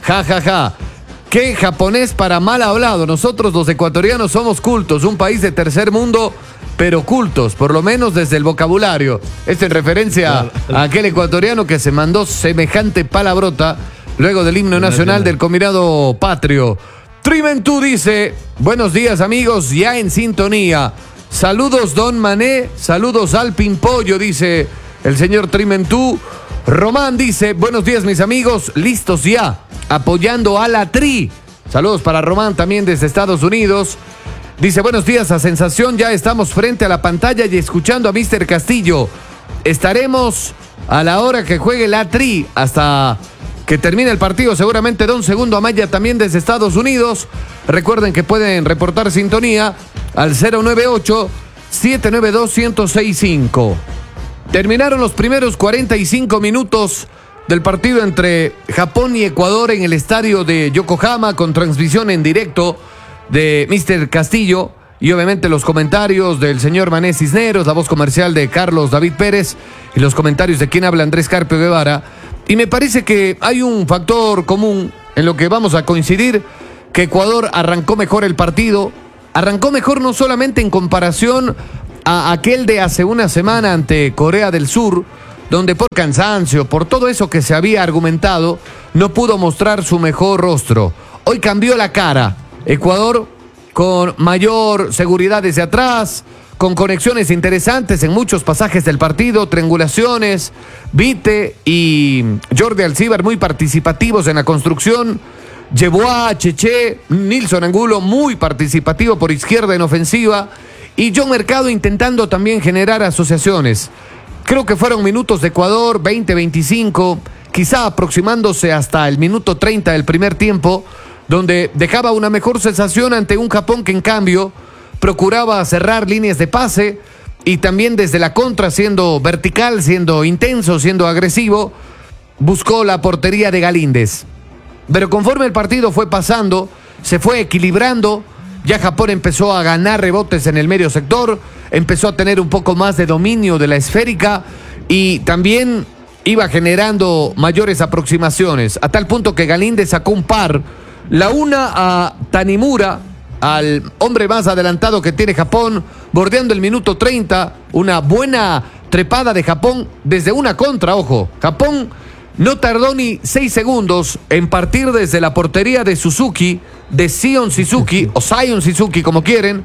Ja, ja, ja. ¿Qué japonés para mal hablado? Nosotros los ecuatorianos somos cultos, un país de tercer mundo, pero cultos, por lo menos desde el vocabulario. Esto en referencia a aquel ecuatoriano que se mandó semejante palabrota luego del himno nacional del combinado patrio. Trimentú dice, buenos días amigos, ya en sintonía. Saludos Don Mané, saludos al Pimpollo, dice el señor Trimentú. Román dice, buenos días mis amigos, listos ya, apoyando a la Tri. Saludos para Román también desde Estados Unidos. Dice, buenos días a Sensación, ya estamos frente a la pantalla y escuchando a mister Castillo. Estaremos a la hora que juegue la Tri hasta que termine el partido, seguramente Don Segundo Amaya también desde Estados Unidos. Recuerden que pueden reportar sintonía al cero nueve ocho, siete nueve dos, uno cero seis cinco. Terminaron los primeros cuarenta y cinco minutos del partido entre Japón y Ecuador en el estadio de Yokohama con transmisión en directo de mister Castillo y obviamente los comentarios del señor Mané Cisneros, la voz comercial de Carlos David Pérez y los comentarios de quien habla Andrés Carpio Guevara. Y me parece que hay un factor común en lo que vamos a coincidir, que Ecuador arrancó mejor el partido, arrancó mejor no solamente en comparación a aquel de hace una semana ante Corea del Sur, donde por cansancio, por todo eso que se había argumentado, no pudo mostrar su mejor rostro. Hoy cambió la cara. Ecuador con mayor seguridad desde atrás, con conexiones interesantes en muchos pasajes del partido, triangulaciones, Vite y Jordi Alcibar muy participativos en la construcción, Yeboah, Cheche, Nilson Angulo muy participativo por izquierda en ofensiva y John Mercado intentando también generar asociaciones. Creo que fueron minutos de Ecuador, veinte veinticinco, quizá aproximándose hasta el minuto treinta del primer tiempo, donde dejaba una mejor sensación ante un Japón que en cambio procuraba cerrar líneas de pase y también desde la contra, siendo vertical, siendo intenso, siendo agresivo, buscó la portería de Galíndez. Pero conforme el partido fue pasando, se fue equilibrando, ya Japón empezó a ganar rebotes en el medio sector, empezó a tener un poco más de dominio de la esférica y también iba generando mayores aproximaciones, a tal punto que Galíndez sacó un par, la una a Tanimura, al hombre más adelantado que tiene Japón, bordeando el minuto treinta, una buena trepada de Japón desde una contra, ojo, Japón no tardó ni seis segundos en partir desde la portería de Suzuki, de Sion Suzuki, o Zion Suzuki como quieren,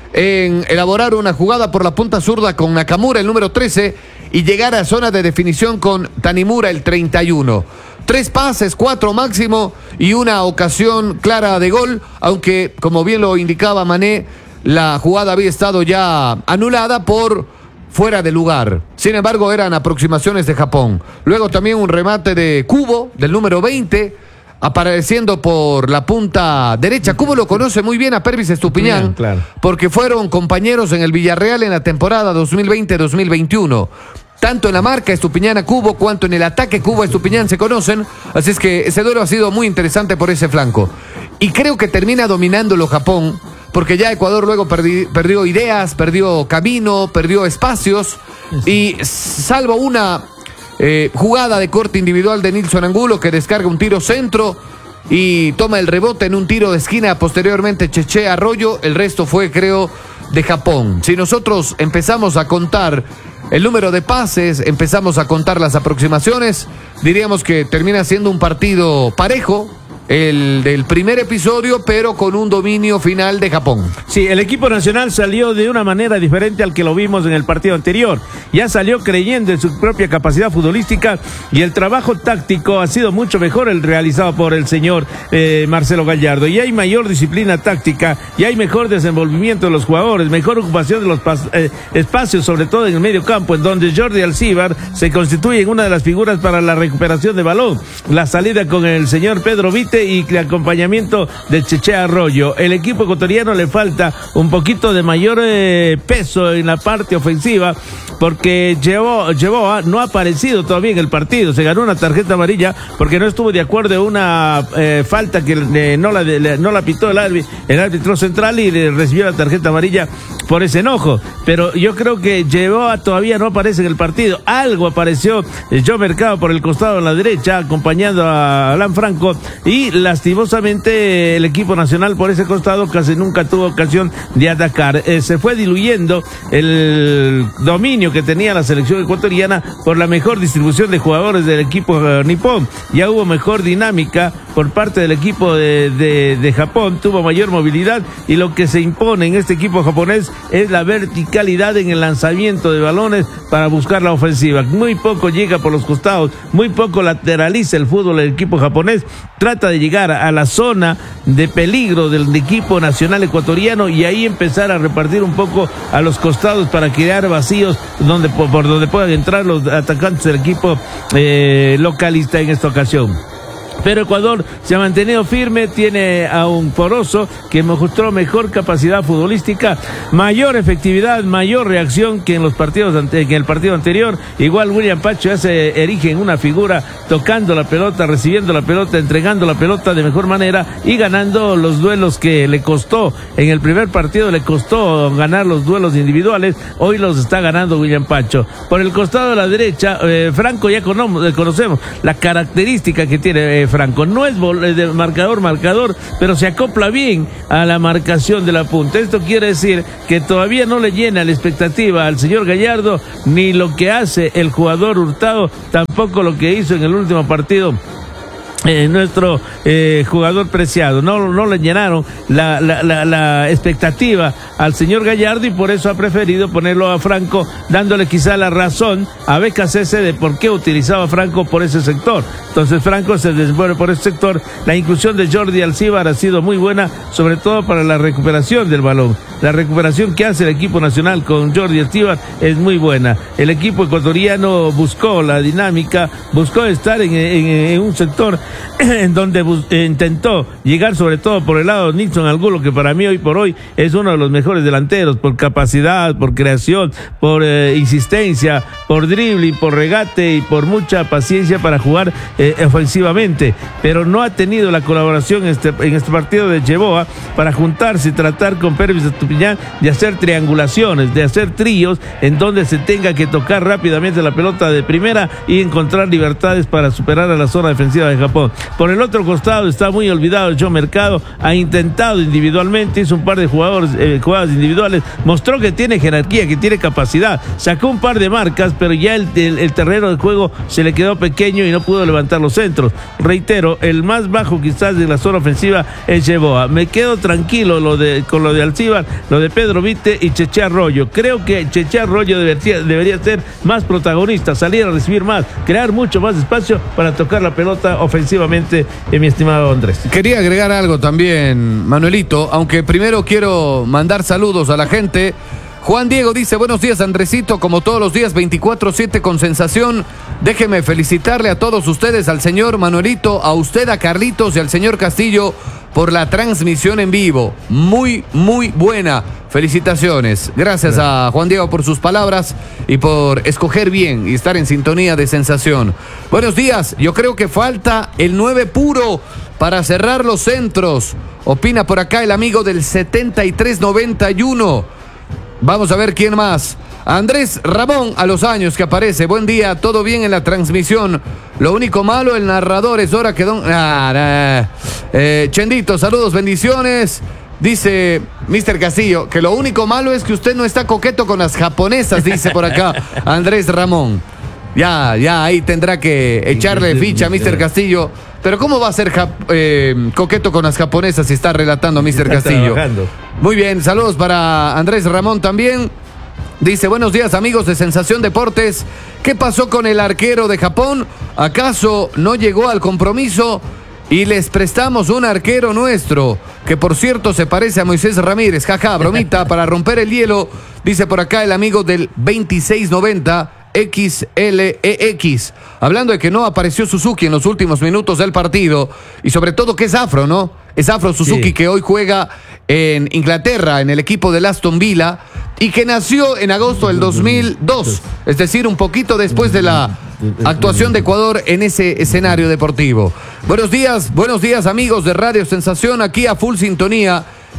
en elaborar una jugada por la punta zurda con Nakamura, el número trece, y llegar a zona de definición con Tanimura, el treinta y uno. Tres pases, cuatro máximo y una ocasión clara de gol, aunque, como bien lo indicaba Mané, la jugada había estado ya anulada por fuera de lugar. Sin embargo, eran aproximaciones de Japón. Luego también un remate de Kubo, del número veinte, apareciendo por la punta derecha. Kubo lo conoce muy bien a Pervis Estupiñán, claro, porque fueron compañeros en el Villarreal en la temporada dos mil veinte dos mil veintiuno. Tanto en la marca Estupiñán a Kubo, cuanto en el ataque Kubo a Estupiñán se conocen, así es que ese duelo ha sido muy interesante por ese flanco. Y creo que termina dominándolo Japón, porque ya Ecuador luego perdi, perdió ideas, perdió camino, perdió espacios, y salvo una eh, jugada de corte individual de Nilson Angulo, que descarga un tiro centro y toma el rebote en un tiro de esquina, posteriormente Cheche Arroyo, el resto fue, creo, de Japón. Si nosotros empezamos a contar el número de pases, empezamos a contar las aproximaciones, diríamos que termina siendo un partido parejo, el del primer episodio, pero con un dominio final de Japón. Sí, el equipo nacional salió de una manera diferente al que lo vimos en el partido anterior. Ya salió creyendo en su propia capacidad futbolística y el trabajo táctico ha sido mucho mejor el realizado por el señor eh, Marcelo Gallardo. Y hay mayor disciplina táctica y hay mejor desenvolvimiento de los jugadores, mejor ocupación de los eh, espacios, sobre todo en el medio campo, en donde Jordi Alcibar se constituye en una de las figuras para la recuperación de balón. La salida con el señor Pedro Vite y el acompañamiento de Cheche Arroyo. El equipo ecuatoriano le falta un poquito de mayor eh, peso en la parte ofensiva, porque Yeboah, Yeboah no ha aparecido todavía en el partido. Se ganó una tarjeta amarilla porque no estuvo de acuerdo en una eh, falta que eh, no, la, le, no la pitó el árbitro, el árbitro central, y le recibió la tarjeta amarilla por ese enojo. Pero yo creo que Yeboah todavía no aparece en el partido. Algo apareció eh, Joe Mercado por el costado a la derecha, acompañando a Alan Franco, y lastimosamente el equipo nacional por ese costado casi nunca tuvo ocasión de atacar. Eh, se fue diluyendo el dominio que tenía la selección ecuatoriana por la mejor distribución de jugadores del equipo eh, nipón. Ya hubo mejor dinámica por parte del equipo de, de, de Japón, tuvo mayor movilidad, y lo que se impone en este equipo japonés es la verticalidad en el lanzamiento de balones para buscar la ofensiva. Muy poco llega por los costados, muy poco lateraliza el fútbol del equipo japonés, trata de llegar a la zona de peligro del equipo nacional ecuatoriano y ahí empezar a repartir un poco a los costados para crear vacíos donde, por, por donde puedan entrar los atacantes del equipo eh, localista en esta ocasión. Pero Ecuador se ha mantenido firme, tiene a un Poroso que mostró mejor capacidad futbolística, mayor efectividad, mayor reacción que en los partidos ante, que en el partido anterior. Igual William Pacho ya se erige en una figura, tocando la pelota, recibiendo la pelota, entregando la pelota de mejor manera y ganando los duelos que le costó. En el primer partido le costó ganar los duelos individuales, hoy los está ganando William Pacho. Por el costado de la derecha, eh, Franco ya cono- conocemos la característica que tiene eh, Franco, no es de marcador, marcador, pero se acopla bien a la marcación de la punta. Esto quiere decir que todavía no le llena la expectativa al señor Gallardo, ni lo que hace el jugador Hurtado, tampoco lo que hizo en el último partido. Eh, nuestro eh, jugador preciado, no, no le llenaron la, la, la, la expectativa al señor Gallardo y por eso ha preferido ponerlo a Franco, dándole quizá la razón a B K C C de por qué utilizaba a Franco por ese sector. Entonces Franco se desenvuelve por ese sector. La inclusión de Jordi Alcibar ha sido muy buena, sobre todo para la recuperación del balón. La recuperación que hace el equipo nacional con Jordi Alcibar es muy buena. El equipo ecuatoriano buscó la dinámica, buscó estar en, en, en un sector en donde bus- intentó llegar sobre todo por el lado de Nixon Angulo, que para mí hoy por hoy es uno de los mejores delanteros por capacidad, por creación, por eh, insistencia, por dribbling, por regate y por mucha paciencia para jugar eh, ofensivamente, pero no ha tenido la colaboración en este, en este partido de Yeboah para juntarse y tratar con Pervis Estupiñán de hacer triangulaciones, de hacer tríos en donde se tenga que tocar rápidamente la pelota de primera y encontrar libertades para superar a la zona defensiva de Japón. Por el otro costado está muy olvidado Joe Mercado, ha intentado individualmente, hizo un par de jugadores, eh, jugadas individuales, mostró que tiene jerarquía, que tiene capacidad, sacó un par de marcas, pero ya el, el, el terreno de juego se le quedó pequeño y no pudo levantar los centros. Reitero, el más bajo quizás de la zona ofensiva es Yeboah. Me quedo tranquilo lo de, con lo de Alcibar, lo de Pedro Vite y Cheche Arroyo. Creo que Cheche Arroyo debería, debería ser más protagonista, salir a recibir más, crear mucho más espacio para tocar la pelota ofensivamente, eh, mi estimado Andrés. Quería agregar algo también, Manuelito, aunque primero quiero mandar saludos a la gente. Juan Diego dice, buenos días Andresito, como todos los días veinticuatro siete con sensación. Déjeme felicitarle a todos ustedes, al señor Manuelito, a usted, a Carlitos y al señor Castillo por la transmisión en vivo. Muy, muy buena. Felicitaciones. Gracias a Juan Diego por sus palabras y por escoger bien y estar en sintonía de sensación. Buenos días. Yo creo que falta el nueve puro para cerrar los centros. Opina por acá el amigo del setenta y tres noventa y uno. Vamos a ver quién más. Andrés Ramón, a los años que aparece. Buen día, todo bien en la transmisión. Lo único malo, el narrador es hora que don... Ah, nah. eh, Chendito, saludos, bendiciones. Dice mister Castillo que lo único malo es que usted no está coqueto con las japonesas, dice por acá Andrés Ramón. Ya, ya, ahí tendrá que echarle ficha a mister Castillo. Pero ¿cómo va a ser jap- eh, coqueto con las japonesas si está relatando mister Castillo? Trabajando. Muy bien, saludos para Andrés Ramón también. Dice, buenos días amigos de Sensación Deportes. ¿Qué pasó con el arquero de Japón? ¿Acaso no llegó al compromiso? Y les prestamos un arquero nuestro, que por cierto se parece a Moisés Ramírez. Jaja, bromita para romper el hielo. Dice por acá el amigo del veintiséis noventa X L E X. Hablando de que no apareció Suzuki en los últimos minutos del partido. Y sobre todo que es afro, ¿no? Es afro Suzuki, sí, que hoy juega en Inglaterra, en el equipo del Aston Villa, y que nació en agosto del dos mil dos, es decir, un poquito después de la actuación de Ecuador en ese escenario deportivo. Buenos días, buenos días amigos de Radio Sensación, aquí a full sintonía.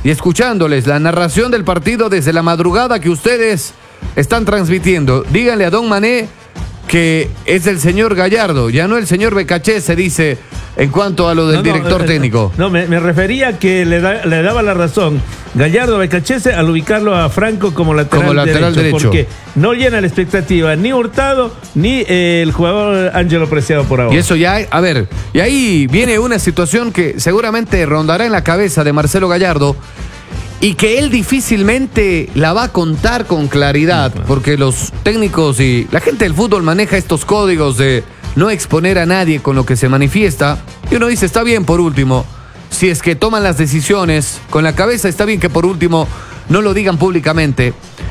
y escuchándoles la narración del partido desde la madrugada que ustedes están transmitiendo. Díganle a Don Mané que es el señor Gallardo, ya no el señor Becaché, se dice en cuanto a lo del no, no, director eh, técnico. No, me, me refería que le, da, le daba la razón Gallardo Becachese al ubicarlo a Franco como lateral, como lateral derecho, derecho, porque no llena la expectativa ni Hurtado ni eh, el jugador Ángelo Preciado por ahora. Y eso ya, a ver, y ahí viene una situación que seguramente rondará en la cabeza de Marcelo Gallardo y que él difícilmente la va a contar con claridad, porque los técnicos y la gente del fútbol maneja estos códigos de no exponer a nadie con lo que se manifiesta, y uno dice, está bien por último, si es que toman las decisiones con la cabeza, está bien que por último no lo digan públicamente,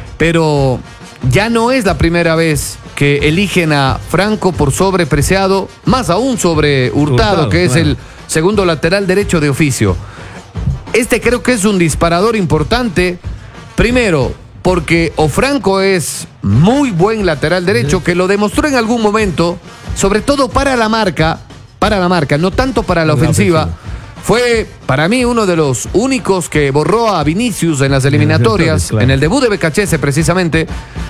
pero ya no es la primera vez que eligen a Franco por sobre Preciado, más aún sobre Hurtado, Hurtado que claro. es el segundo lateral derecho de oficio. Este creo que es un disparador importante, primero, porque o Franco es muy buen lateral derecho, que lo demostró en algún momento, sobre todo para la marca, para la marca, no tanto para la ofensiva. Fue para mí uno de los únicos que borró a Vinicius en las eliminatorias, en el debut de Becachese precisamente.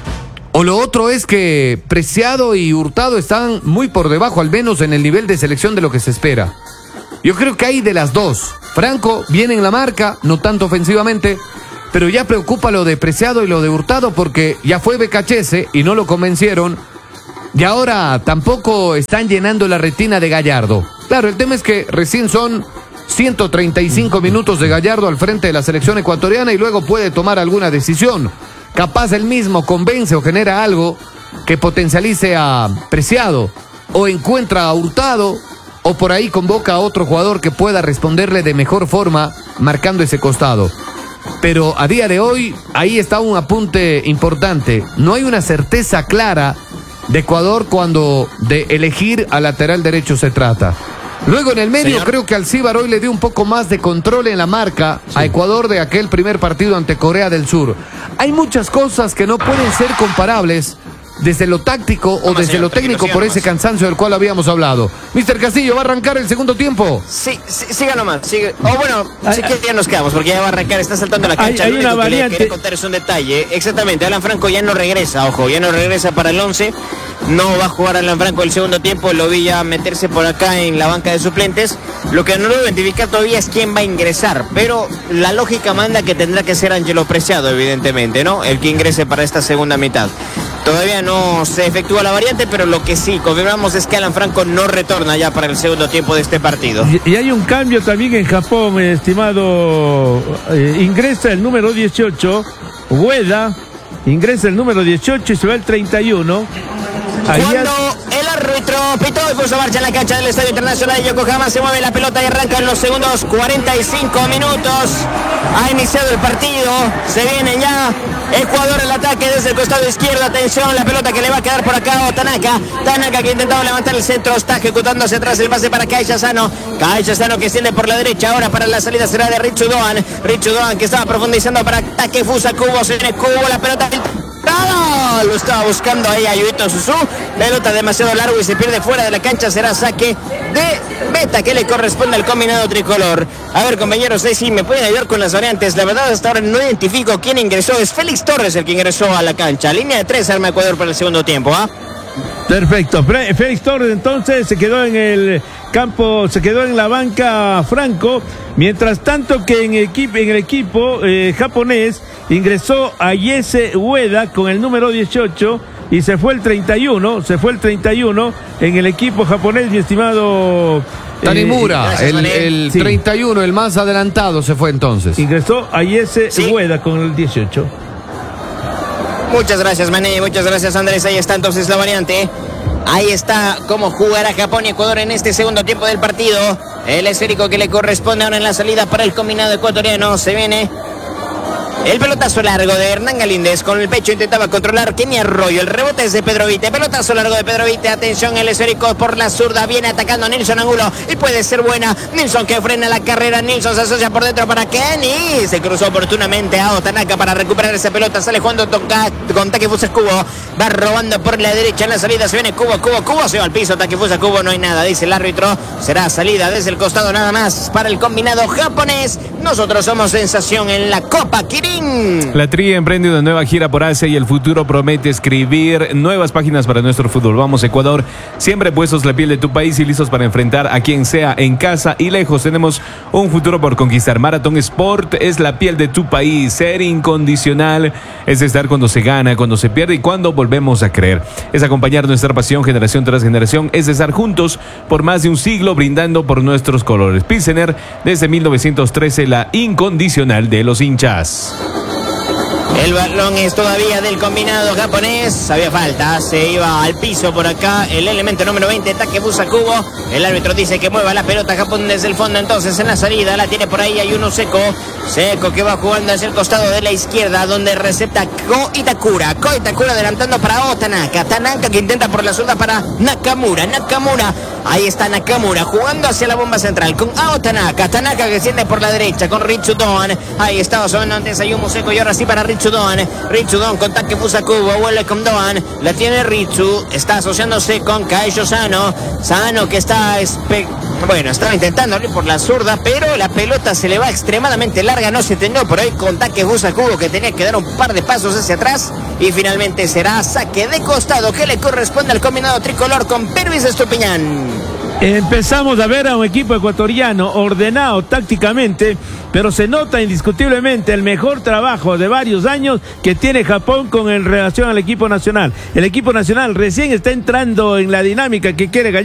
O lo otro es que Preciado y Hurtado están muy por debajo, al menos en el nivel de selección de lo que se espera. Yo creo que hay de las dos. Franco viene en la marca, no tanto ofensivamente, pero ya preocupa lo de Preciado y lo de Hurtado porque ya fue Becachese y no lo convencieron. Y ahora tampoco están llenando la retina de Gallardo. Claro, el tema es que recién son ciento treinta y cinco minutos de Gallardo al frente de la selección ecuatoriana y luego puede tomar alguna decisión. Capaz él mismo convence o genera algo que potencialice a Preciado o encuentra a Hurtado, o por ahí convoca a otro jugador que pueda responderle de mejor forma, marcando ese costado. Pero a día de hoy, ahí está un apunte importante. No hay una certeza clara de Ecuador cuando de elegir a lateral derecho se trata. Luego en el medio, señor, creo que Alcíbar hoy le dio un poco más de control en la marca sí. a Ecuador de aquel primer partido ante Corea del Sur. Hay muchas cosas que no pueden ser comparables desde lo táctico o desde señor, lo técnico por ese cansancio del cual habíamos hablado. mister Castillo, ¿va a arrancar el segundo tiempo? Sí, sí siga nomás. Sigue. O bueno, si quiere ya nos quedamos porque ya va a arrancar, está saltando la cancha. Hay, hay una que variante. Le quería contar es un detalle. Exactamente, Alan Franco ya no regresa, ojo, ya no regresa para el once. No va a jugar Alan Franco el segundo tiempo, lo vi ya meterse por acá en la banca de suplentes. Lo que no lo identifica todavía es quién va a ingresar, pero la lógica manda que tendrá que ser Ángelo Preciado, evidentemente, ¿no? El que ingrese para esta segunda mitad. Todavía no se efectúa la variante, pero lo que sí confirmamos es que Alan Franco no retorna ya para el segundo tiempo de este partido. Y, y hay un cambio también en Japón, eh, estimado. Eh, ingresa el número dieciocho, Ueda, ingresa el número dieciocho y se va el treinta y uno. Cuando el árbitro pitó y puso marcha en la cancha del Estadio Internacional de Yokohama, se mueve la pelota y arranca en los segundos cuarenta y cinco minutos. Ha iniciado el partido, se viene ya Ecuador el ataque desde el costado izquierdo. Atención, la pelota que le va a quedar por acá a Tanaka. Tanaka que ha intentado levantar el centro, está ejecutando hacia atrás el pase para Kaiya Sano. Kaiya Sano que extiende por la derecha, ahora para la salida será de Richu Doan. Richu Doan que estaba profundizando para Takefusa Kubo, se viene Kubo, la pelota... ¡No! Lo estaba buscando ahí a Yuito Suzu. Pelota demasiado largo y se pierde fuera de la cancha. Será saque de Beta que le corresponde al combinado tricolor. A ver, compañeros, ahí sí me pueden ayudar con las variantes. La verdad, hasta ahora no identifico quién ingresó. Es Félix Torres el que ingresó a la cancha. Línea de tres arma Ecuador para el segundo tiempo, ¿ah? ¿eh? Perfecto. Félix Torres entonces se quedó en el campo, se quedó en la banca Franco. Mientras tanto que en, equipo, en el equipo eh, japonés ingresó a Yese Ueda con el número dieciocho y se fue el treinta y uno, se fue el treinta y uno en el equipo japonés, mi estimado Tanimura, eh, el, el sí. treinta y uno, el más adelantado se fue entonces. Ingresó a Yese sí. Ueda con el dieciocho. Muchas gracias, Mané, muchas gracias, Andrés. Ahí está entonces la variante. Ahí está cómo jugará Japón y Ecuador en este segundo tiempo del partido. El esférico que le corresponde ahora en la salida para el combinado ecuatoriano. Se viene El pelotazo largo de Hernán Galíndez con el pecho intentaba controlar Kenny Arroyo. El rebote es de Pedro Vite. Pelotazo largo de Pedro Vite. Atención, el esférico por la zurda. Viene atacando Nilson Angulo y puede ser buena. Nilson que frena la carrera. Nilson se asocia por dentro para Kenny. Se cruzó oportunamente a Otanaka para recuperar esa pelota. Sale jugando con Takefusa Kubo. Va robando por la derecha en la salida. Se viene Kubo, Kubo, Kubo. Se va al piso. Takefusa Kubo. No hay nada, dice el árbitro. Será salida desde el costado nada más para el combinado japonés. Nosotros somos sensación en la Copa Kirin. La Tri emprende una nueva gira por Asia y el futuro promete escribir nuevas páginas para nuestro fútbol. Vamos, Ecuador, siempre puestos la piel de tu país y listos para enfrentar a quien sea en casa y lejos. Tenemos un futuro por conquistar. Marathon Sport es la piel de tu país. Ser incondicional es estar cuando se gana, cuando se pierde y cuando volvemos a creer. Es acompañar nuestra pasión generación tras generación. Es estar juntos por más de un siglo brindando por nuestros colores. Pilsener, desde mil novecientos trece, la incondicional de los hinchas. El balón es todavía del combinado japonés. Había falta, se iba al piso por acá el elemento número veinte, Takefusa Kubo. El árbitro dice que mueva la pelota Japón desde el fondo. Entonces en la salida la tiene por ahí, hay uno seco. Seco que va jugando hacia el costado de la izquierda, donde recepta Ko Itakura. Ko Itakura adelantando para Otanaka. Tanaka que intenta por la zurda para Nakamura. Nakamura, ahí está Nakamura jugando hacia la bomba central con Otanaka. Tanaka que siente por la derecha con Ritsudoan. Ahí estaba sonando antes Ayumu Seco y ahora sí para Ritsudoan. Ritsudoan con Takefusa Kubo, vuelve con Doan. La tiene Ritsu, está asociándose con Kaisho Sano. Sano que está espe... bueno, estaba intentando abrir por la zurda, pero la pelota se le va extremadamente larga. No se entendió por ahí con Takefusa Kubo, que tenía que dar un par de pasos hacia atrás. Y finalmente será saque de costado que le corresponde al combinado tricolor con Pervis Estupiñán. Empezamos a ver a un equipo ecuatoriano ordenado tácticamente, pero se nota indiscutiblemente el mejor trabajo de varios años que tiene Japón con en relación al equipo nacional. El equipo nacional recién está entrando en la dinámica que quiere Gallardo.